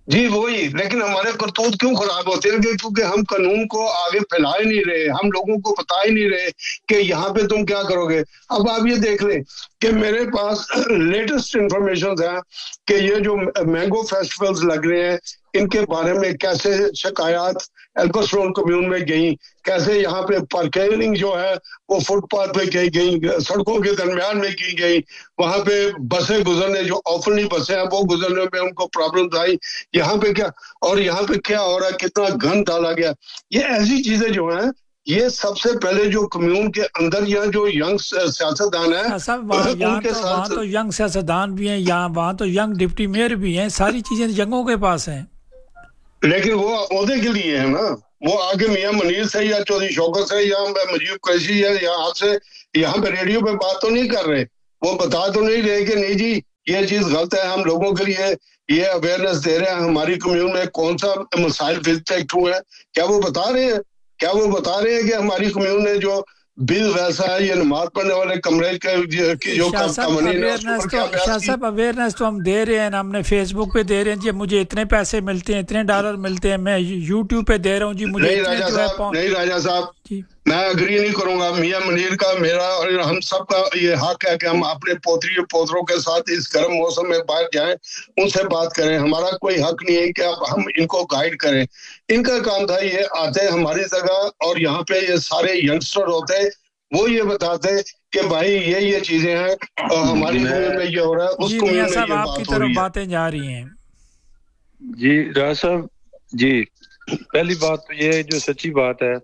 جی وہی، لیکن ہمارے کرتوت کیوں خراب ہوتے ہیں؟ کیونکہ ہم قانون کو آگے پھیلا ہی نہیں رہے، ہم لوگوں کو بتا ہی نہیں رہے کہ یہاں پہ تم کیا کرو گے. اب آپ یہ دیکھ لیں کہ میرے پاس لیٹسٹ انفارمیشن ہے کہ یہ جو مینگو فیسٹیولز لگ رہے ہیں ان کے بارے میں کیسے شکایات ایلکوسٹرون کمیون میں گئیں، کیسے یہاں پہ پارکنگ جو ہے وہ فٹ پاتھ پہ کی گئی، سڑکوں کے درمیان میں کی گئی، وہاں پہ بسیں گزرنے جو اوپنلی بسیں ہیں وہ گزرنے میں ان کو پرابلمز آئی. یہاں پہ کیا، اور یہاں پہ کیا ہو رہا ہے، کتنا گند ڈالا گیا. یہ ایسی چیزیں جو ہیں یہ سب سے پہلے جو کمیون کے اندر یا جو ینگ سیاستدان ہیں ان کے ساتھ، وہاں تو ینگ سیاستدان بھی ہیں، وہاں تو ینگ ڈپٹی میئر بھی ہیں، ساری چیزیں ینگوں کے پاس ہیں. لیکن وہ عہدے کے لیے ہے نا، وہ آگے میاں منیر سے یا چودھری شوکت سے یا مجیب قریشی ہے یا آپ سے یہاں پہ ریڈیو پہ بات تو نہیں کر رہے، وہ بتا تو نہیں رہے کہ نہیں جی یہ چیز غلط ہے، ہم لوگوں کے لیے یہ اویئرنیس دے رہے ہیں، ہماری کمیون میں کون سا مسائل ڈیٹیکٹ ہوئے ہیں، کیا وہ بتا رہے ہیں؟ کیا وہ بتا رہے ہیں کہ ہماری کمیون نے جو بل ویسا ہے، یہ نماز پڑھنے والے کمرے کی جو قوانین ہے اس پر کیا بحث کی؟ صاحب اویئرنیس تو ہم دے رہے ہیں، ہم نے فیس بک پہ دے رہے ہیں جی مجھے اتنے پیسے ملتے ہیں، اتنے ڈالر ملتے ہیں، میں یوٹیوب پہ دے رہا ہوں جی مجھے نہیں راجہ صاحب جی میں اگری نہیں کروں گا. میاں منیر کا، میرا اور ہم سب کا یہ حق ہے کہ ہم اپنے پوتری پوتروں کے ساتھ اس گرم موسم میں باہر جائیں، ان سے بات کریں. ہمارا کوئی حق نہیں ہے کہ اب ہم ان کو گائیڈ کریں. ان کا کام تھا یہ آتے ہماری جگہ اور یہاں پہ یہ سارے ینگسٹر ہوتے، وہ یہ بتاتے کہ بھائی یہ چیزیں ہیں اور ہماری کمیون میں یہ ہو رہا ہے، اس جی کمیون میاں میں صاحب یہ آپ کی بات ہو طرف رہی ہے. باتیں جا رہی ہیں. جی راج صاحب، جی پہلی بات تو یہ ہے جو سچی بات ہے،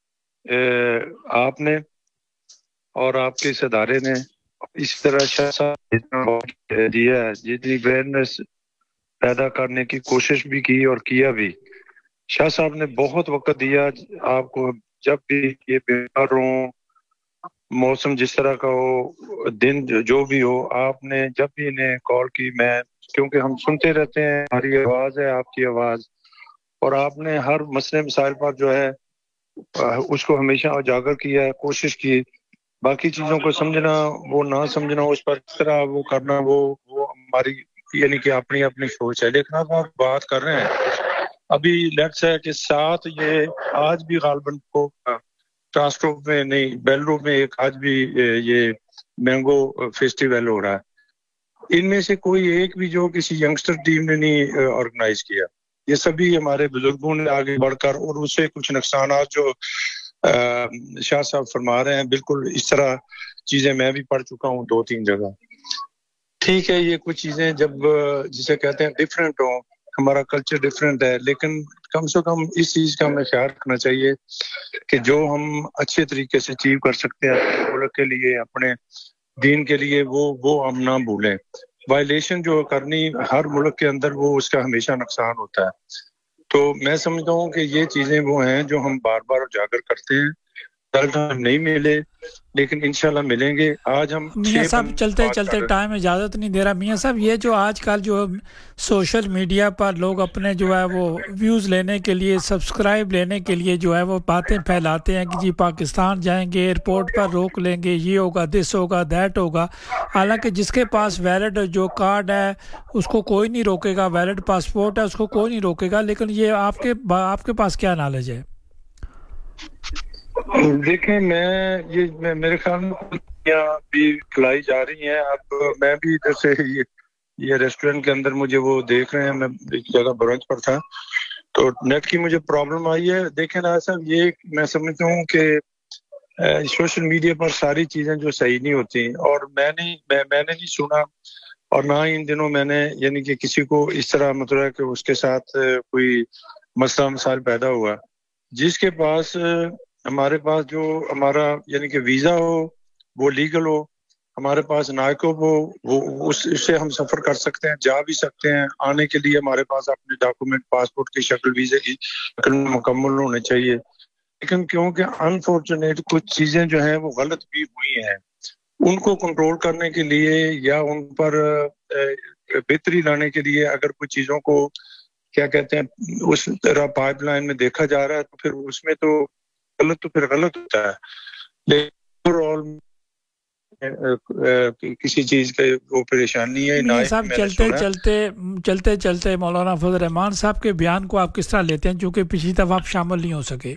آپ نے اور آپ کے اس ادارے نے اس طرح دیا ہے، جتنی اویئرنیس پیدا کرنے کی کوشش بھی کی اور کیا بھی. شاہ صاحب نے بہت وقت دیا آپ کو، جب بھی یہ بیمار ہوں، موسم جس طرح کا ہو، دن جو بھی ہو، آپ نے جب بھی انہیں کال کی، میں کیونکہ ہم سنتے رہتے ہیں، ہماری آواز ہے آپ کی آواز، اور آپ نے ہر مسئلے مسائل پر جو ہے اس کو ہمیشہ اجاگر کیا، کوشش کی. باقی چیزوں کو سمجھنا، وہ نہ سمجھنا، اس پر اس طرح وہ کرنا، وہ ہماری یعنی کہ اپنی اپنی سوچ ہے. لیکن اب آپ بات کر رہے ہیں ابھی لیٹس ہے کہ 7 یہ آج بھی غالباً کو ٹرانسٹروپ میں نہیں، بیلرو میں ایک آج بھی یہ مینگو فیسٹیول ہو رہا ہے. ان میں سے کوئی ایک بھی جو کسی ینگسٹر ٹیم نے نہیں آرگنائز کیا، یہ سبھی ہمارے بزرگوں نے آگے بڑھ کر، اور اس سے کچھ نقصانات جو شاہ صاحب فرما رہے ہیں، بالکل اس طرح چیزیں میں بھی پڑھ چکا ہوں 2-3 جگہ. ٹھیک ہے یہ کچھ چیزیں جب جسے کہتے ہیں ڈیفرنٹ ہوں، ہمارا کلچر ڈیفرنٹ ہے، لیکن کم سے کم اس چیز کا ہمیں خیال رکھنا چاہیے کہ جو ہم اچھے طریقے سے اچیو کر سکتے ہیں اپنے ملک کے لیے، اپنے دین کے لیے، وہ ہم نہ بھولیں. وائلیشن جو کرنی ہر ملک کے اندر، وہ اس کا ہمیشہ نقصان ہوتا ہے. تو میں سمجھتا ہوں کہ یہ چیزیں وہ ہیں جو ہم بار بار اجاگر کرتے ہیں. نہیں ملے لیکن انشاءاللہ ملیں گے. آج ہم میاں صاحب چلتے چلتے ٹائم اجازت نہیں دے رہا. میاں صاحب یہ جو آج کل جو سوشل میڈیا پر لوگ اپنے جو ہے وہ ویوز لینے کے لیے، سبسکرائب لینے کے لیے جو ہے وہ باتیں پھیلاتے ہیں کہ جی پاکستان جائیں گے، ایئرپورٹ پر روک لیں گے، یہ ہوگا، دس ہوگا، دیٹ ہوگا. حالانکہ جس کے پاس ویلڈ جو کارڈ ہے اس کو کوئی نہیں روکے گا، ویلڈ پاسپورٹ ہے اس کو کوئی نہیں روکے گا. لیکن یہ آپ کے پاس کیا نالج ہے؟ دیکھیں میرے خیال میں بھی کھلائی جا رہی ہیں. اب میں بھی ادھر سے یہ ریسٹورینٹ کے اندر مجھے وہ دیکھ رہے ہیں، میں ایک جگہ برنچ پر تھا تو نیٹ کی مجھے پرابلم آئی ہے. دیکھیں نا صاحب، یہ میں سمجھتا ہوں کہ سوشل میڈیا پر ساری چیزیں جو صحیح نہیں ہوتی، اور میں نے نہیں سنا، اور نہ ہی ان دنوں میں نے یعنی کہ کسی کو اس طرح مطلب کہ اس کے ساتھ کوئی مسئلہ مسائل پیدا ہوا. جس کے پاس ہمارے پاس جو ہمارا یعنی کہ ویزا ہو، وہ لیگل ہو، ہمارے پاس نائکوب ہو، وہ اس سے ہم سفر کر سکتے ہیں، جا بھی سکتے ہیں. آنے کے لیے ہمارے پاس اپنے ڈاکومنٹ، پاسپورٹ کی شکل، ویزے کی شکل مکمل ہونے چاہیے. لیکن کیونکہ انفارچونیٹ کچھ چیزیں جو ہیں وہ غلط بھی ہوئی ہیں، ان کو کنٹرول کرنے کے لیے یا ان پر بہتری لانے کے لیے اگر کچھ چیزوں کو کیا کہتے ہیں اس طرح پائپ لائن میں دیکھا جا رہا ہے تو پھر اس میں تو غلط ہوتا ہے. لیکن اوور آل کسی چیز کا وہ پریشانی ہے نہ صاحب چلتے مولانا فضل الرحمان صاحب کے بیان کو آپ کس طرح لیتے ہیں چونکہ پچھلی دفعہ آپ شامل نہیں ہو سکے؟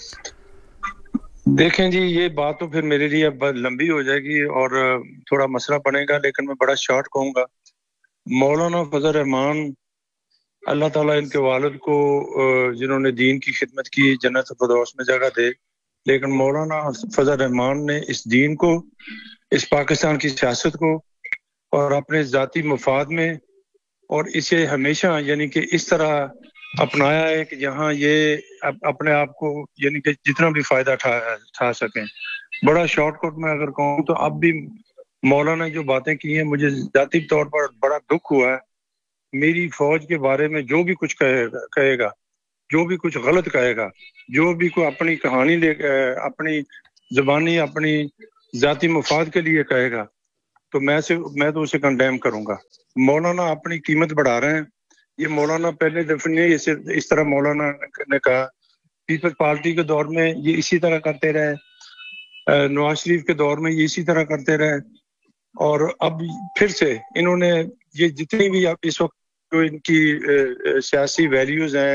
دیکھیں جی یہ بات تو پھر میرے لیے اب لمبی ہو جائے گی اور تھوڑا مسئلہ بنے گا، لیکن میں بڑا شارٹ کہوں گا. مولانا فضل الرحمان اللہ تعالیٰ ان کے والد کو جنہوں نے دین کی خدمت کی جنت الفردوس میں جگہ دے، لیکن مولانا فضل الرحمان نے اس دین کو، اس پاکستان کی سیاست کو اور اپنے ذاتی مفاد میں اور اسے ہمیشہ یعنی کہ اس طرح اپنایا ہے کہ جہاں یہ اپنے آپ کو یعنی کہ جتنا بھی فائدہ اٹھا سکیں. بڑا شارٹ کٹ میں اگر کہوں تو اب بھی مولانا جو باتیں کی ہیں مجھے ذاتی طور پر بڑا دکھ ہوا ہے. میری فوج کے بارے میں جو بھی کچھ کہے گا، جو بھی کچھ غلط کہے گا، جو بھی کوئی اپنی کہانی اپنی زبانی اپنی ذاتی مفاد کے لیے کہے گا تو میں تو اسے کنڈیم کروں گا. مولانا اپنی قیمت بڑھا رہے ہیں. یہ مولانا پہلے دفعہ نہیں اس طرح مولانا نے کہا. پیپلز پارٹی کے دور میں یہ اسی طرح کرتے رہے، نواز شریف کے دور میں یہ اسی طرح کرتے رہے، اور اب پھر سے انہوں نے یہ جتنی بھی اب اس وقت جو ان کی سیاسی ویلیوز ہیں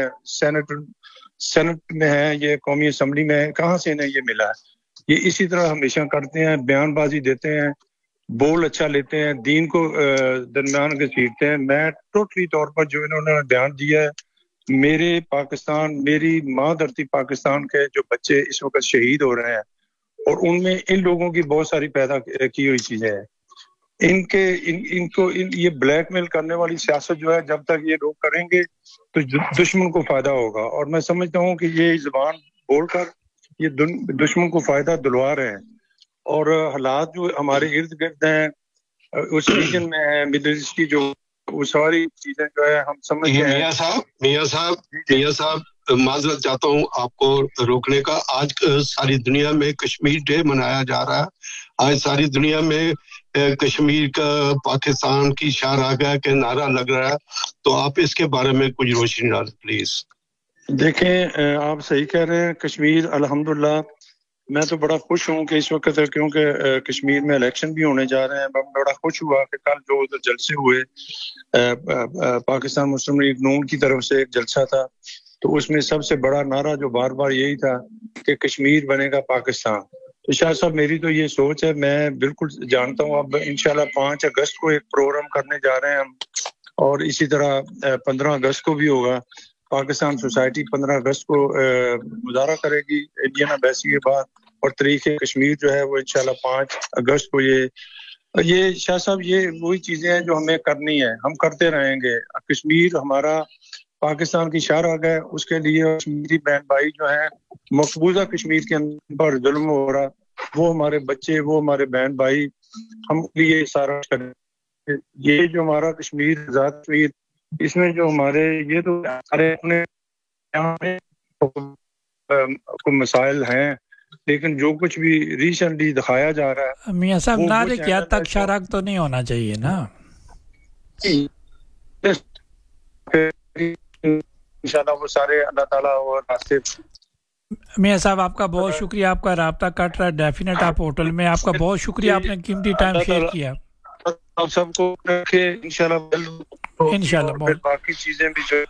سینٹ میں ہیں، یہ قومی اسمبلی میں ہیں، کہاں سے انہیں یہ ملا ہے؟ یہ اسی طرح ہمیشہ کرتے ہیں، بیان بازی دیتے ہیں، بول اچھا لیتے ہیں، دین کو درمیان گھسیٹتے ہیں. میں ٹوٹلی طور پر جو انہوں نے بیان دیا ہے، میرے پاکستان، میری ماں دھرتی پاکستان کے جو بچے اس وقت شہید ہو رہے ہیں اور ان میں ان لوگوں کی بہت ساری پیدا کی ہوئی چیزیں ہیں. ان کو یہ بلیک میل کرنے والی سیاست جو ہے جب تک یہ لوگ کریں گے تو دشمن کو فائدہ ہوگا، اور میں سمجھتا ہوں کہ یہ زبان بول کر یہ دشمن کو فائدہ دلوا رہے ہیں. اور حالات جو ہمارے ارد گرد ہیں اس ریجن میں ہے، مڈل ایسٹ کی جو وہ ساری چیزیں جو ہے ہم سمجھتے ہیں. میاں صاحب معذرت چاہتا ہوں آپ کو روکنے کا. آج ساری دنیا میں کشمیر ڈے منایا جا رہا ہے. آج ساری دنیا میں کشمیر کا پاکستان کی شان آ گیا کہ نعرہ لگ رہا ہے، تو آپ اس کے بارے میں کچھ روشنی ڈال پلیز. دیکھیں آپ صحیح کہہ رہے ہیں. کشمیر الحمدللہ میں تو بڑا خوش ہوں کہ اس وقت کیونکہ کشمیر میں الیکشن بھی ہونے جا رہے ہیں. میں بڑا خوش ہوا کہ کل جو ادھر جلسے ہوئے پاکستان مسلم لیگ نون کی طرف سے ایک جلسہ تھا، تو اس میں سب سے بڑا نعرہ جو بار بار یہی تھا کہ کشمیر بنے گا پاکستان. تو شاہ صاحب میری تو یہ سوچ ہے، میں بالکل جانتا ہوں. اب انشاءاللہ 5 اگست کو ایک پروگرام کرنے جا رہے ہیں ہم، اور اسی طرح 15 اگست کو بھی ہوگا. پاکستان سوسائٹی 15 اگست کو مظاہرہ کرے گی انڈین ایمبیسی کے بعد، اور تاریخ کشمیر جو ہے وہ انشاءاللہ 5 اگست کو یہ شاہ صاحب یہ وہی چیزیں ہیں جو ہمیں کرنی ہے، ہم کرتے رہیں گے. کشمیر ہمارا پاکستان کی شاہراہ ہے، اس کے لیے کشمیری بہن بھائی جو ہیں مقبوضہ کشمیر کے اندر ظلم ہو رہا، وہ ہمارے بچے، وہ ہمارے بہن بھائی، ہم یہ سارا کریں. یہ جو ہمارا کشمیر آزاد کشمیر، اس میں جو ہمارے یہ تو ہمارے اپنے یہاں کو مسائل ہیں، لیکن جو کچھ بھی ریسنٹلی دکھایا جا رہا ہے میاں صاحب نعرے کیا تک شارک تو نہیں ہونا چاہیے نا. انشاءاللہ وہ سارے اللہ تعالیٰ اور راستے. میاں صاحب آپ کا بہت شکریہ، آپ کا رابطہ کٹ رہا ہے ڈیفینیٹ آپ ہوٹل میں. آپ کا بہت شکریہ، آپ نے قیمتی ٹائم شیئر کیا. آپ سب کو رکھے انشاءاللہ باقی چیزیں بھی جو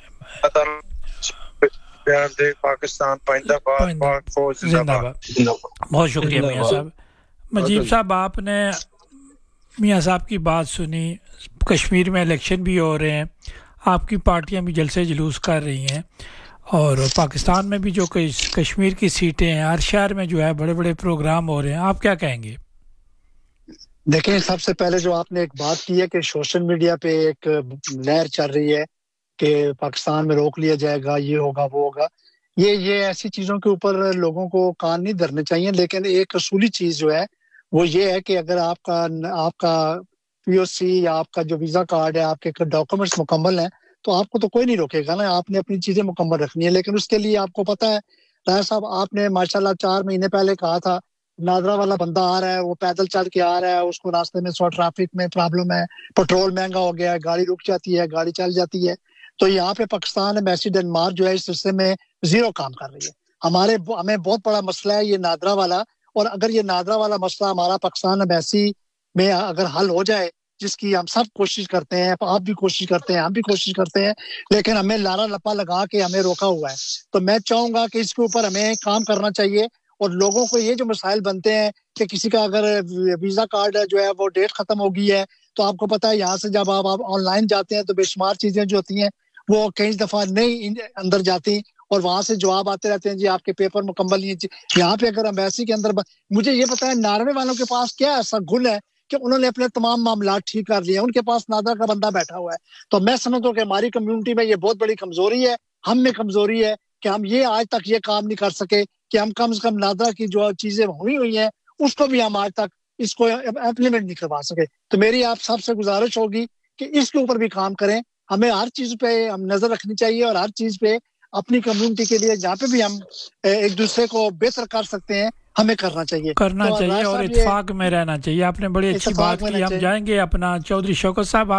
پاکستان پائندہ باد، پاک فوج زندہ باد. بہت شکریہ میاں صاحب. مجیب صاحب آپ نے میاں صاحب کی بات سنی. کشمیر میں الیکشن بھی ہو رہے ہیں، آپ کی پارٹیاں بھی جلسے جلوس کر رہی ہیں، اور پاکستان میں بھی جو کشمیر کی سیٹیں ہیں ہر شہر میں جو ہے بڑے بڑے پروگرام ہو رہے ہیں. آپ کیا کہیں گے؟ دیکھیں سب سے پہلے جو آپ نے ایک بات کی ہے کہ سوشل میڈیا پہ ایک لہر چل رہی ہے کہ پاکستان میں روک لیا جائے گا، یہ ہوگا وہ ہوگا، یہ ایسی چیزوں کے اوپر لوگوں کو کان نہیں دھرنے چاہیے. لیکن ایک اصولی چیز جو ہے وہ یہ ہے کہ اگر آپ کا پی او سی یا آپ کا جو ویزا کارڈ ہے، آپ کے ڈاکومنٹس مکمل ہیں، تو آپ کو تو کوئی نہیں روکے گا نا. آپ نے اپنی چیزیں مکمل رکھنی ہے. لیکن اس کے لیے آپ کو پتہ ہے راجہ صاحب، آپ نے ماشاءاللہ 4 مہینے پہلے کہا تھا نادرا والا بندہ آ رہا ہے، وہ پیدل چل کے آ رہا ہے، اس کو راستے میں ٹریفک میں پرابلم ہے، پیٹرول مہنگا ہو گیا ہے، گاڑی رک جاتی ہے، گاڑی چل جاتی ہے. تو یہاں پہ پاکستان ایمبیسی ڈنمارک جو ہے اس سلسلے میں 0 کام کر رہی ہے. ہمیں بہت بڑا مسئلہ ہے یہ نادرا والا، اور اگر یہ نادرا والا مسئلہ ہمارا پاکستان ایمبیسی میں اگر حل ہو جائے، جس کی ہم سب کوشش کرتے ہیں، آپ بھی کوشش کرتے ہیں، ہم بھی کوشش کرتے ہیں، لیکن ہمیں لارا لپا لگا کے ہمیں روکا ہوا ہے. تو میں چاہوں گا کہ اس کے اوپر ہمیں کام کرنا چاہیے، اور لوگوں کو یہ جو مسائل بنتے ہیں کہ کسی کا اگر ویزا کارڈ جو ہے وہ ڈیٹ ختم ہو گئی ہے، تو آپ کو پتہ ہے یہاں سے جب آپ آن لائن جاتے ہیں تو بے شمار چیزیں جو ہوتی ہیں وہ کئی دفعہ نہیں اندر جاتی، اور وہاں سے جواب آتے رہتے ہیں جی آپ کے پیپر مکمل نہیں ہیں. یہاں پہ اگر ایمبیسی کے اندر مجھے یہ پتا ہے ناروے والوں کے پاس کیا ایسا گل ہے کہ انہوں نے اپنے تمام معاملات ٹھیک کر لیے، ان کے پاس نادرا کا بندہ بیٹھا ہوا ہے. تو میں سمجھتا ہوں کہ ہماری کمیونٹی میں یہ بہت بڑی کمزوری ہے، ہم میں کمزوری ہے کہ ہم یہ آج تک یہ کام نہیں کر سکے کہ ہم کم سے کم نادرا کی جو چیزیں ہوئی ہیں اس کو بھی ہم آج تک اس کو امپلیمنٹ نہیں کروا سکے. تو میری آپ سب سے گزارش ہوگی کہ اس کے اوپر بھی کام کریں. ہمیں ہر چیز پہ ہم نظر رکھنی چاہیے، اور ہر چیز پہ اپنی کمیونٹی کے لیے جہاں پہ بھی ہم ایک دوسرے کو بہتر کر سکتے ہیں ہمیں کرنا چاہیے اور اتفاق میں رہنا چاہیے. آپ نے بڑی اچھی بات کی. ہم جائیں گے اپنا چودھری شوکت صاحب